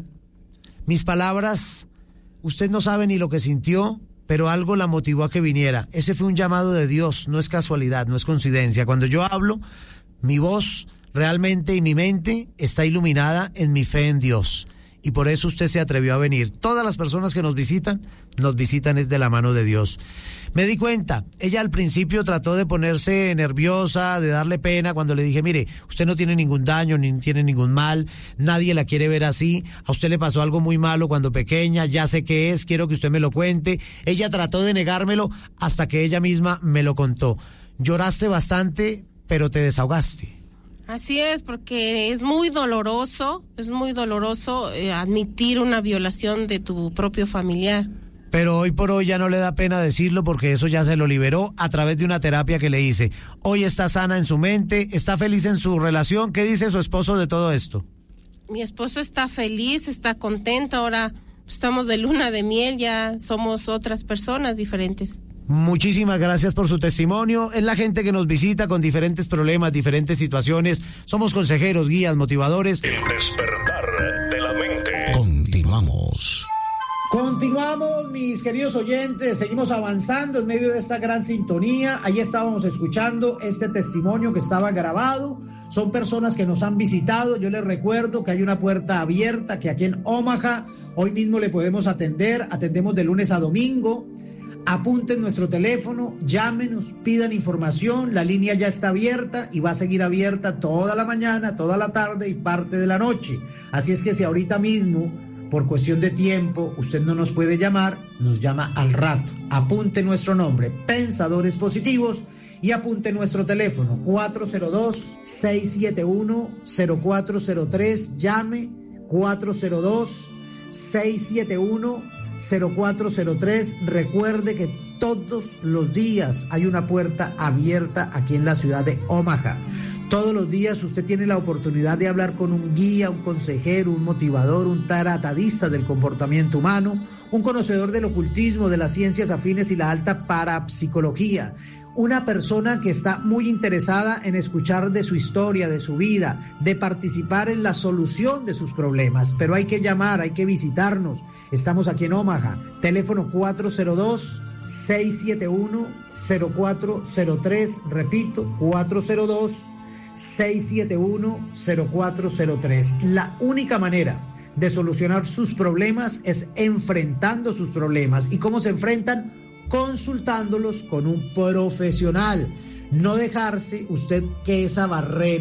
mis palabras, usted no sabe ni lo que sintió, pero algo la motivó a que viniera. Ese fue un llamado de Dios, no es casualidad, no es coincidencia. Cuando yo hablo, mi voz realmente y mi mente está iluminada en mi fe en Dios. Y por eso usted se atrevió a venir. Todas las personas que nos visitan, nos visitan es de la mano de Dios. Me di cuenta, ella al principio trató de ponerse nerviosa, de darle pena cuando le dije, mire, usted no tiene ningún daño, ni tiene ningún mal, nadie la quiere ver así, a usted le pasó algo muy malo cuando pequeña, ya sé qué es, quiero que usted me lo cuente. Ella trató de negármelo hasta que ella misma me lo contó. Lloraste bastante, pero te desahogaste. Así es, porque es muy doloroso, es muy doloroso eh, admitir una violación de tu propio familiar. Pero hoy por hoy ya no le da pena decirlo porque eso ya se lo liberó a través de una terapia que le hice. Hoy está sana en su mente, está feliz en su relación. ¿Qué dice su esposo de todo esto? Mi esposo está feliz, está contento, ahora estamos de luna de miel, ya somos otras personas diferentes. Muchísimas gracias por su testimonio. Es la gente que nos visita con diferentes problemas, diferentes situaciones. Somos consejeros, guías, motivadores. El despertar de la mente. Continuamos. Continuamos, mis queridos oyentes, seguimos avanzando en medio de esta gran sintonía. Ahí estábamos escuchando este testimonio que estaba grabado. Son personas que nos han visitado. Yo les recuerdo que hay una puerta abierta, que aquí en Omaha hoy mismo le podemos atender. Atendemos de lunes a domingo. Apunten nuestro teléfono, llámenos, pidan información, la línea ya está abierta y va a seguir abierta toda la mañana, toda la tarde y parte de la noche. Así es que si ahorita mismo, por cuestión de tiempo, usted no nos puede llamar, nos llama al rato. Apunte nuestro nombre, Pensadores Positivos, y apunte nuestro teléfono, cuatro cero dos, seis siete uno, cero cuatro cero tres, llame, cuatro cero dos, seis siete uno, cero cuatro cero tres. Recuerde que todos los días hay una puerta abierta aquí en la ciudad de Omaha. Todos los días usted tiene la oportunidad de hablar con un guía, un consejero, un motivador, un tratadista del comportamiento humano, un conocedor del ocultismo, de las ciencias afines y la alta parapsicología. Una persona que está muy interesada en escuchar de su historia, de su vida, de participar en la solución de sus problemas. Pero hay que llamar, hay que visitarnos. Estamos aquí en Omaha. Teléfono cuatro cero dos, seis siete uno, cero cuatro cero tres. Repito, cuatro cero dos, seis siete uno, cero cuatro cero tres. La única manera de solucionar sus problemas es enfrentando sus problemas. ¿Y cómo se enfrentan? Consultándolos con un profesional. No dejarse usted que esa barrera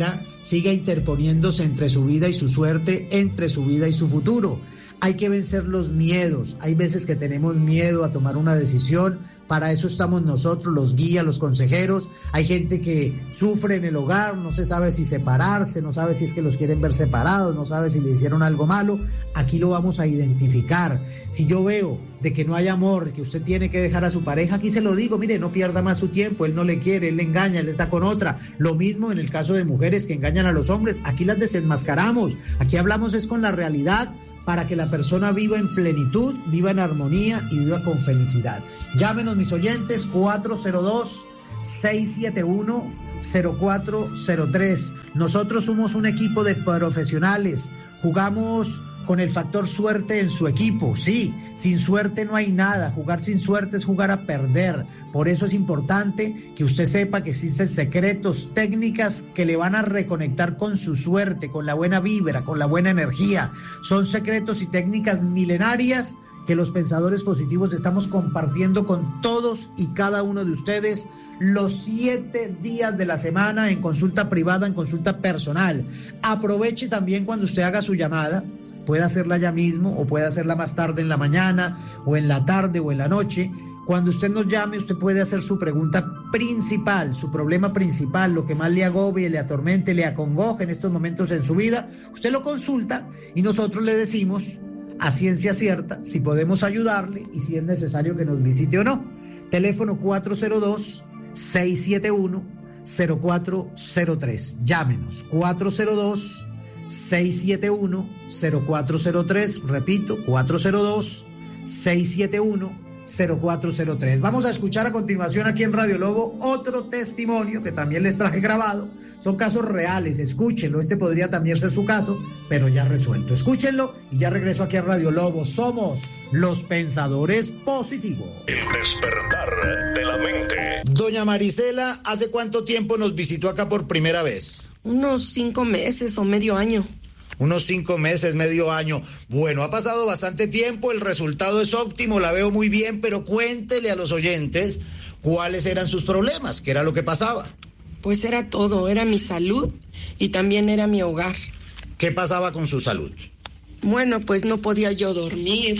siga interponiéndose entre su vida y su suerte, entre su vida y su futuro. Hay que vencer los miedos. Hay veces que tenemos miedo a tomar una decisión. Para eso estamos nosotros, los guías, los consejeros. Hay gente que sufre en el hogar, no se sabe si separarse, no sabe si es que los quieren ver separados, no sabe si le hicieron algo malo. Aquí lo vamos a identificar. Si yo veo de que no hay amor, que usted tiene que dejar a su pareja, aquí se lo digo, mire, no pierda más su tiempo, él no le quiere, él le engaña, él está con otra. Lo mismo en el caso de mujeres que engañan a los hombres, aquí las desenmascaramos, aquí hablamos es con la realidad, para que la persona viva en plenitud, viva en armonía y viva con felicidad. Llámenos, mis oyentes, cuatro cero dos, seis siete uno, cero cuatro cero tres. Nosotros somos un equipo de profesionales, jugamos con el factor suerte en su equipo. Sí, sin suerte no hay nada. Jugar sin suerte es jugar a perder. Por eso es importante que usted sepa que existen secretos, técnicas que le van a reconectar con su suerte, con la buena vibra, con la buena energía. Son secretos y técnicas milenarias que los pensadores positivos estamos compartiendo con todos y cada uno de ustedes los siete días de la semana en consulta privada, en consulta personal. Aproveche también cuando usted haga su llamada. Puede hacerla ya mismo o puede hacerla más tarde en la mañana o en la tarde o en la noche. Cuando usted nos llame, usted puede hacer su pregunta principal, su problema principal, lo que más le agobie, le atormente, le acongoje en estos momentos en su vida. Usted lo consulta y nosotros le decimos a ciencia cierta si podemos ayudarle y si es necesario que nos visite o no. Teléfono cuatro cero dos, seis siete uno, cero cuatro cero tres. Llámenos, cuatro cero dos, seis siete uno, cero cuatro cero tres, repito, cuatro cero dos, seis siete uno, cero cuatro cero tres. Vamos a escuchar a continuación aquí en Radio Lobo otro testimonio que también les traje grabado. Son casos reales, escúchenlo, este podría también ser su caso, pero ya resuelto. Escúchenlo y ya regreso aquí a Radio Lobo. Somos los pensadores positivos. El despertar de la mente. Doña Marisela, ¿hace cuánto tiempo nos visitó acá por primera vez? Unos cinco meses o medio año. Unos cinco meses, medio año. Bueno, ha pasado bastante tiempo, el resultado es óptimo, la veo muy bien, pero cuéntele a los oyentes cuáles eran sus problemas, qué era lo que pasaba. Pues era todo, era mi salud y también era mi hogar. ¿Qué pasaba con su salud? Bueno, pues no podía yo dormir.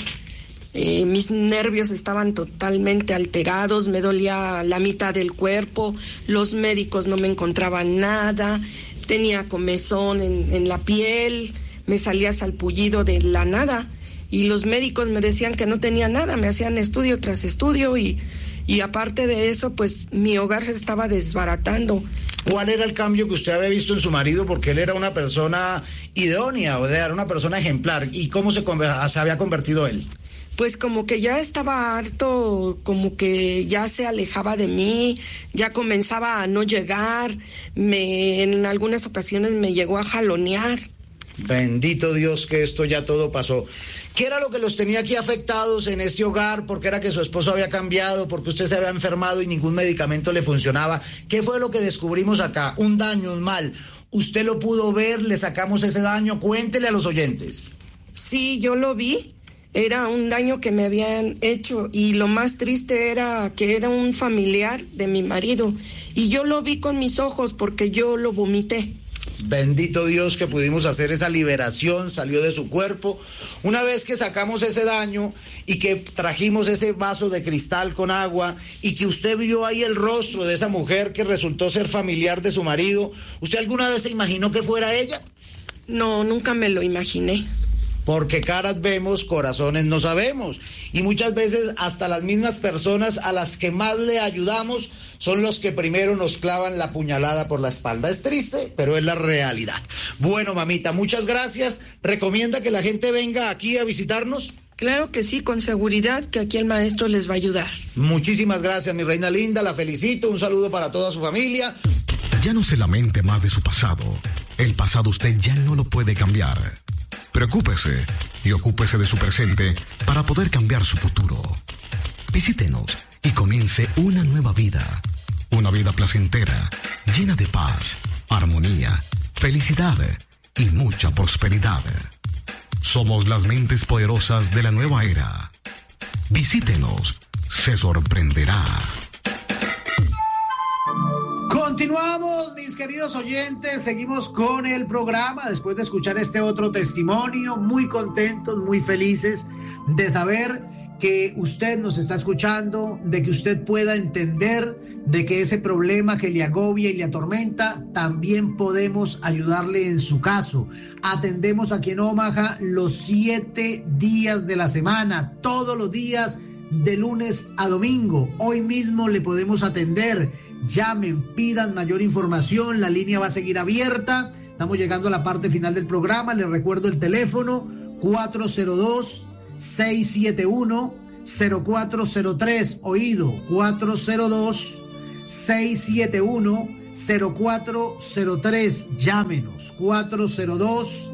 Eh, mis nervios estaban totalmente alterados, me dolía la mitad del cuerpo, los médicos no me encontraban nada, tenía comezón en, en la piel, me salía salpullido de la nada y los médicos me decían que no tenía nada, me hacían estudio tras estudio y, y aparte de eso, pues mi hogar se estaba desbaratando. ¿Cuál era el cambio que usted había visto en su marido? Porque él era una persona idónea, o sea, era una persona ejemplar. ¿Y cómo se, se había convertido él? Pues como que ya estaba harto, como que ya se alejaba de mí, ya comenzaba a no llegar, me en algunas ocasiones me llegó a jalonear. Bendito Dios que esto ya todo pasó. ¿Qué era lo que los tenía aquí afectados en este hogar? ¿Por qué era que su esposo había cambiado? ¿Por qué usted se había enfermado y ningún medicamento le funcionaba? ¿Qué fue lo que descubrimos acá? Un daño, un mal. ¿Usted lo pudo ver? ¿Le sacamos ese daño? Cuéntele a los oyentes. Sí, yo lo vi. Era un daño que me habían hecho y lo más triste era que era un familiar de mi marido y yo lo vi con mis ojos porque yo lo vomité. Bendito Dios que pudimos hacer esa liberación, salió de su cuerpo. Una vez que sacamos ese daño y que trajimos ese vaso de cristal con agua y que usted vio ahí el rostro de esa mujer que resultó ser familiar de su marido, ¿usted alguna vez se imaginó que fuera ella? No, nunca me lo imaginé. Porque caras vemos, corazones no sabemos. Y muchas veces hasta las mismas personas a las que más le ayudamos son los que primero nos clavan la puñalada por la espalda. Es triste, pero es la realidad. Bueno, mamita, muchas gracias. ¿Recomienda que la gente venga aquí a visitarnos? Claro que sí, con seguridad que aquí el maestro les va a ayudar. Muchísimas gracias, mi reina linda, la felicito. Un saludo para toda su familia. Ya no se lamente más de su pasado. El pasado usted ya no lo puede cambiar. Preocúpese y ocúpese de su presente para poder cambiar su futuro. Visítenos y comience una nueva vida. Una vida placentera, llena de paz, armonía, felicidad y mucha prosperidad. Somos las mentes poderosas de la nueva era. Visítenos, se sorprenderá. Continúa Continuamos, mis queridos oyentes, seguimos con el programa después de escuchar este otro testimonio, muy contentos, muy felices de saber que usted nos está escuchando, de que usted pueda entender de que ese problema que le agobia y le atormenta, también podemos ayudarle en su caso. Atendemos aquí en Omaha los siete días de la semana, todos los días de lunes a domingo. Hoy mismo le podemos atender. Llamen, pidan mayor información, la línea va a seguir abierta. Estamos llegando a la parte final del programa. Les recuerdo el teléfono cuatro cero dos, seis siete uno, cero cuatro cero tres, oído, cuatro cero dos, seis siete uno, cero cuatro cero tres, llámenos, cuatro cero dos,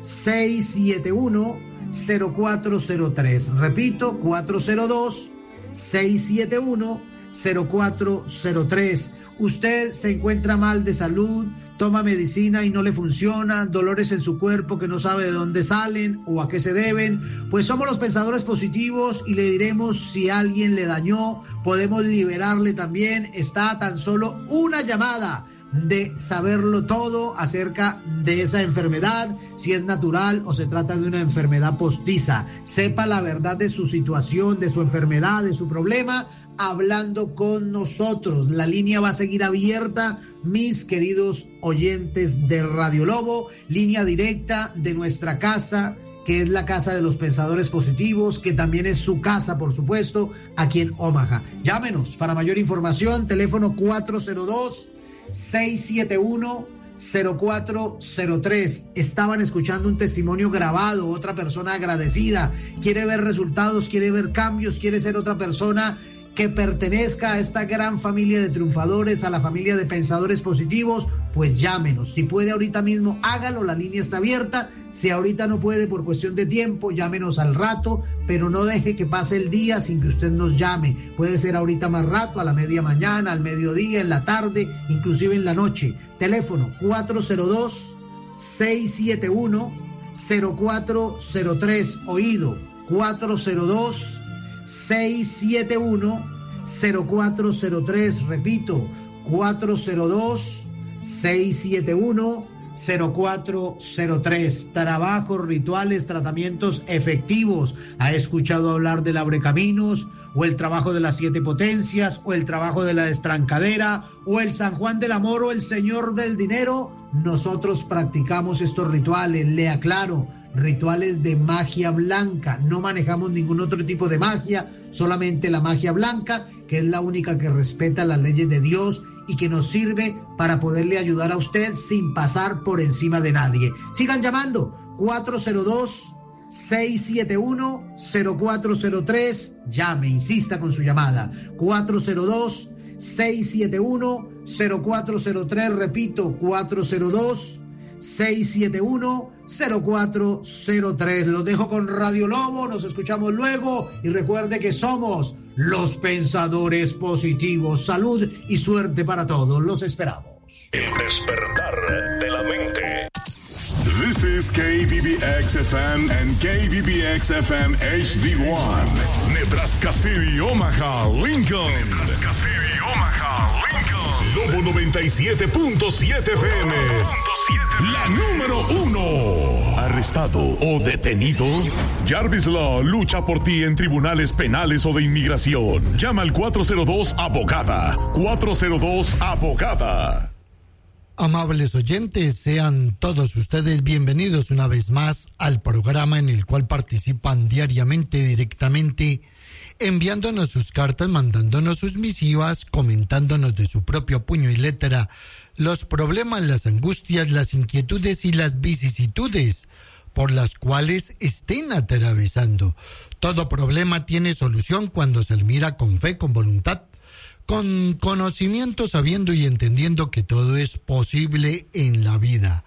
seis siete uno, cero cuatro cero tres, repito, cuatro cero dos, seis siete uno, cero cuatro cero tres. Usted se encuentra mal de salud, toma medicina y no le funciona, dolores en su cuerpo que no sabe de dónde salen o a qué se deben, pues somos los Pensadores Positivos y le diremos si alguien le dañó, podemos liberarle también. Está a tan solo una llamada de saberlo todo acerca de esa enfermedad, si es natural o se trata de una enfermedad postiza. Sepa la verdad de su situación, de su enfermedad, de su problema, hablando con nosotros. La línea va a seguir abierta, mis queridos oyentes de Radio Lobo, línea directa de nuestra casa, que es la casa de los Pensadores Positivos, que también es su casa, por supuesto, aquí en Omaha. Llámenos para mayor información, teléfono cuatro cero dos, seis siete uno, cero cuatro cero tres. Estaban escuchando un testimonio grabado, otra persona agradecida, quiere ver resultados, quiere ver cambios, quiere ser otra persona que pertenezca a esta gran familia de triunfadores, a la familia de Pensadores Positivos, pues llámenos. Si puede ahorita mismo, hágalo, la línea está abierta. Si ahorita no puede por cuestión de tiempo, llámenos al rato, pero no deje que pase el día sin que usted nos llame. Puede ser ahorita más rato, a la media mañana, al mediodía, en la tarde, inclusive en la noche. Teléfono cuatro cero dos, seis siete uno, cero cuatro cero tres, oído, cuatro cero dos, seis siete uno, cero cuatro cero tres, repito, cuatro cero dos, seis siete uno, cero cuatro cero tres. Trabajos, rituales, tratamientos efectivos. ¿Ha escuchado hablar del abrecaminos, o el trabajo de las siete potencias, o el trabajo de la estrancadera, o el San Juan del Amor, o el Señor del Dinero? Nosotros practicamos estos rituales, le aclaro, rituales de magia blanca. No manejamos ningún otro tipo de magia, solamente la magia blanca, que es la única que respeta las leyes de Dios y que nos sirve para poderle ayudar a usted sin pasar por encima de nadie. Sigan llamando, cuatro cero dos, seis siete uno, cero cuatro cero tres. Llame, insista con su llamada, cuatro cero dos, seis siete uno, cero cuatro cero tres, repito, cuatro cero dos, seis siete uno, cero cuatro cero tres. Los dejo con Radio Lobo, nos escuchamos luego y recuerde que somos los Pensadores Positivos. Salud y suerte para todos, los esperamos. El despertar de la mente. This is K B B X F M and K B B X F M H D one. Nebraska City, Omaha, Lincoln. Nebraska City, Omaha, Lincoln. Lobo noventa y siete punto siete F M. La número uno. ¿Arrestado o detenido? Jarvis Law lucha por ti en tribunales penales o de inmigración. Llama al cuatro cero dos abogada. cuatro cero dos abogada. Amables oyentes, sean todos ustedes bienvenidos una vez más al programa en el cual participan diariamente, directamente, enviándonos sus cartas, mandándonos sus misivas, comentándonos de su propio puño y letra los problemas, las angustias, las inquietudes y las vicisitudes por las cuales estén atravesando. Todo problema tiene solución cuando se le mira con fe, con voluntad, con conocimiento, sabiendo y entendiendo que todo es posible en la vida.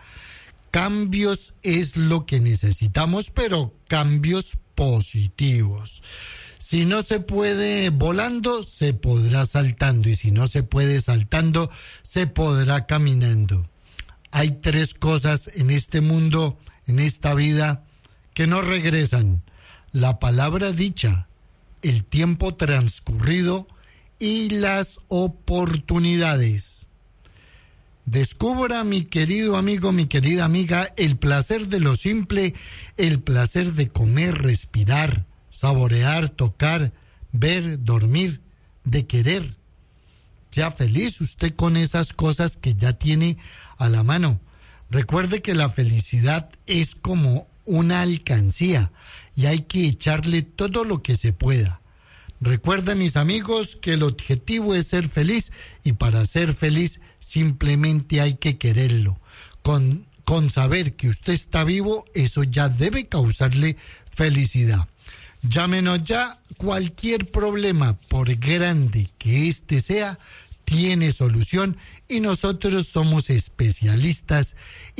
Cambios es lo que necesitamos, pero cambios positivos. Si no se puede volando, se podrá saltando, y si no se puede saltando, se podrá caminando. Hay tres cosas en este mundo, en esta vida, que no regresan: la palabra dicha, el tiempo transcurrido y las oportunidades. Descubra, mi querido amigo, mi querida amiga, el placer de lo simple, el placer de comer, respirar, saborear, tocar, ver, dormir, de querer. Sea feliz usted con esas cosas que ya tiene a la mano. Recuerde que la felicidad es como una alcancía y hay que echarle todo lo que se pueda. Recuerden, mis amigos, que el objetivo es ser feliz y para ser feliz simplemente hay que quererlo. Con, con saber que usted está vivo, eso ya debe causarle felicidad. Llámenos ya, cualquier problema, por grande que éste sea, tiene solución y nosotros somos especialistas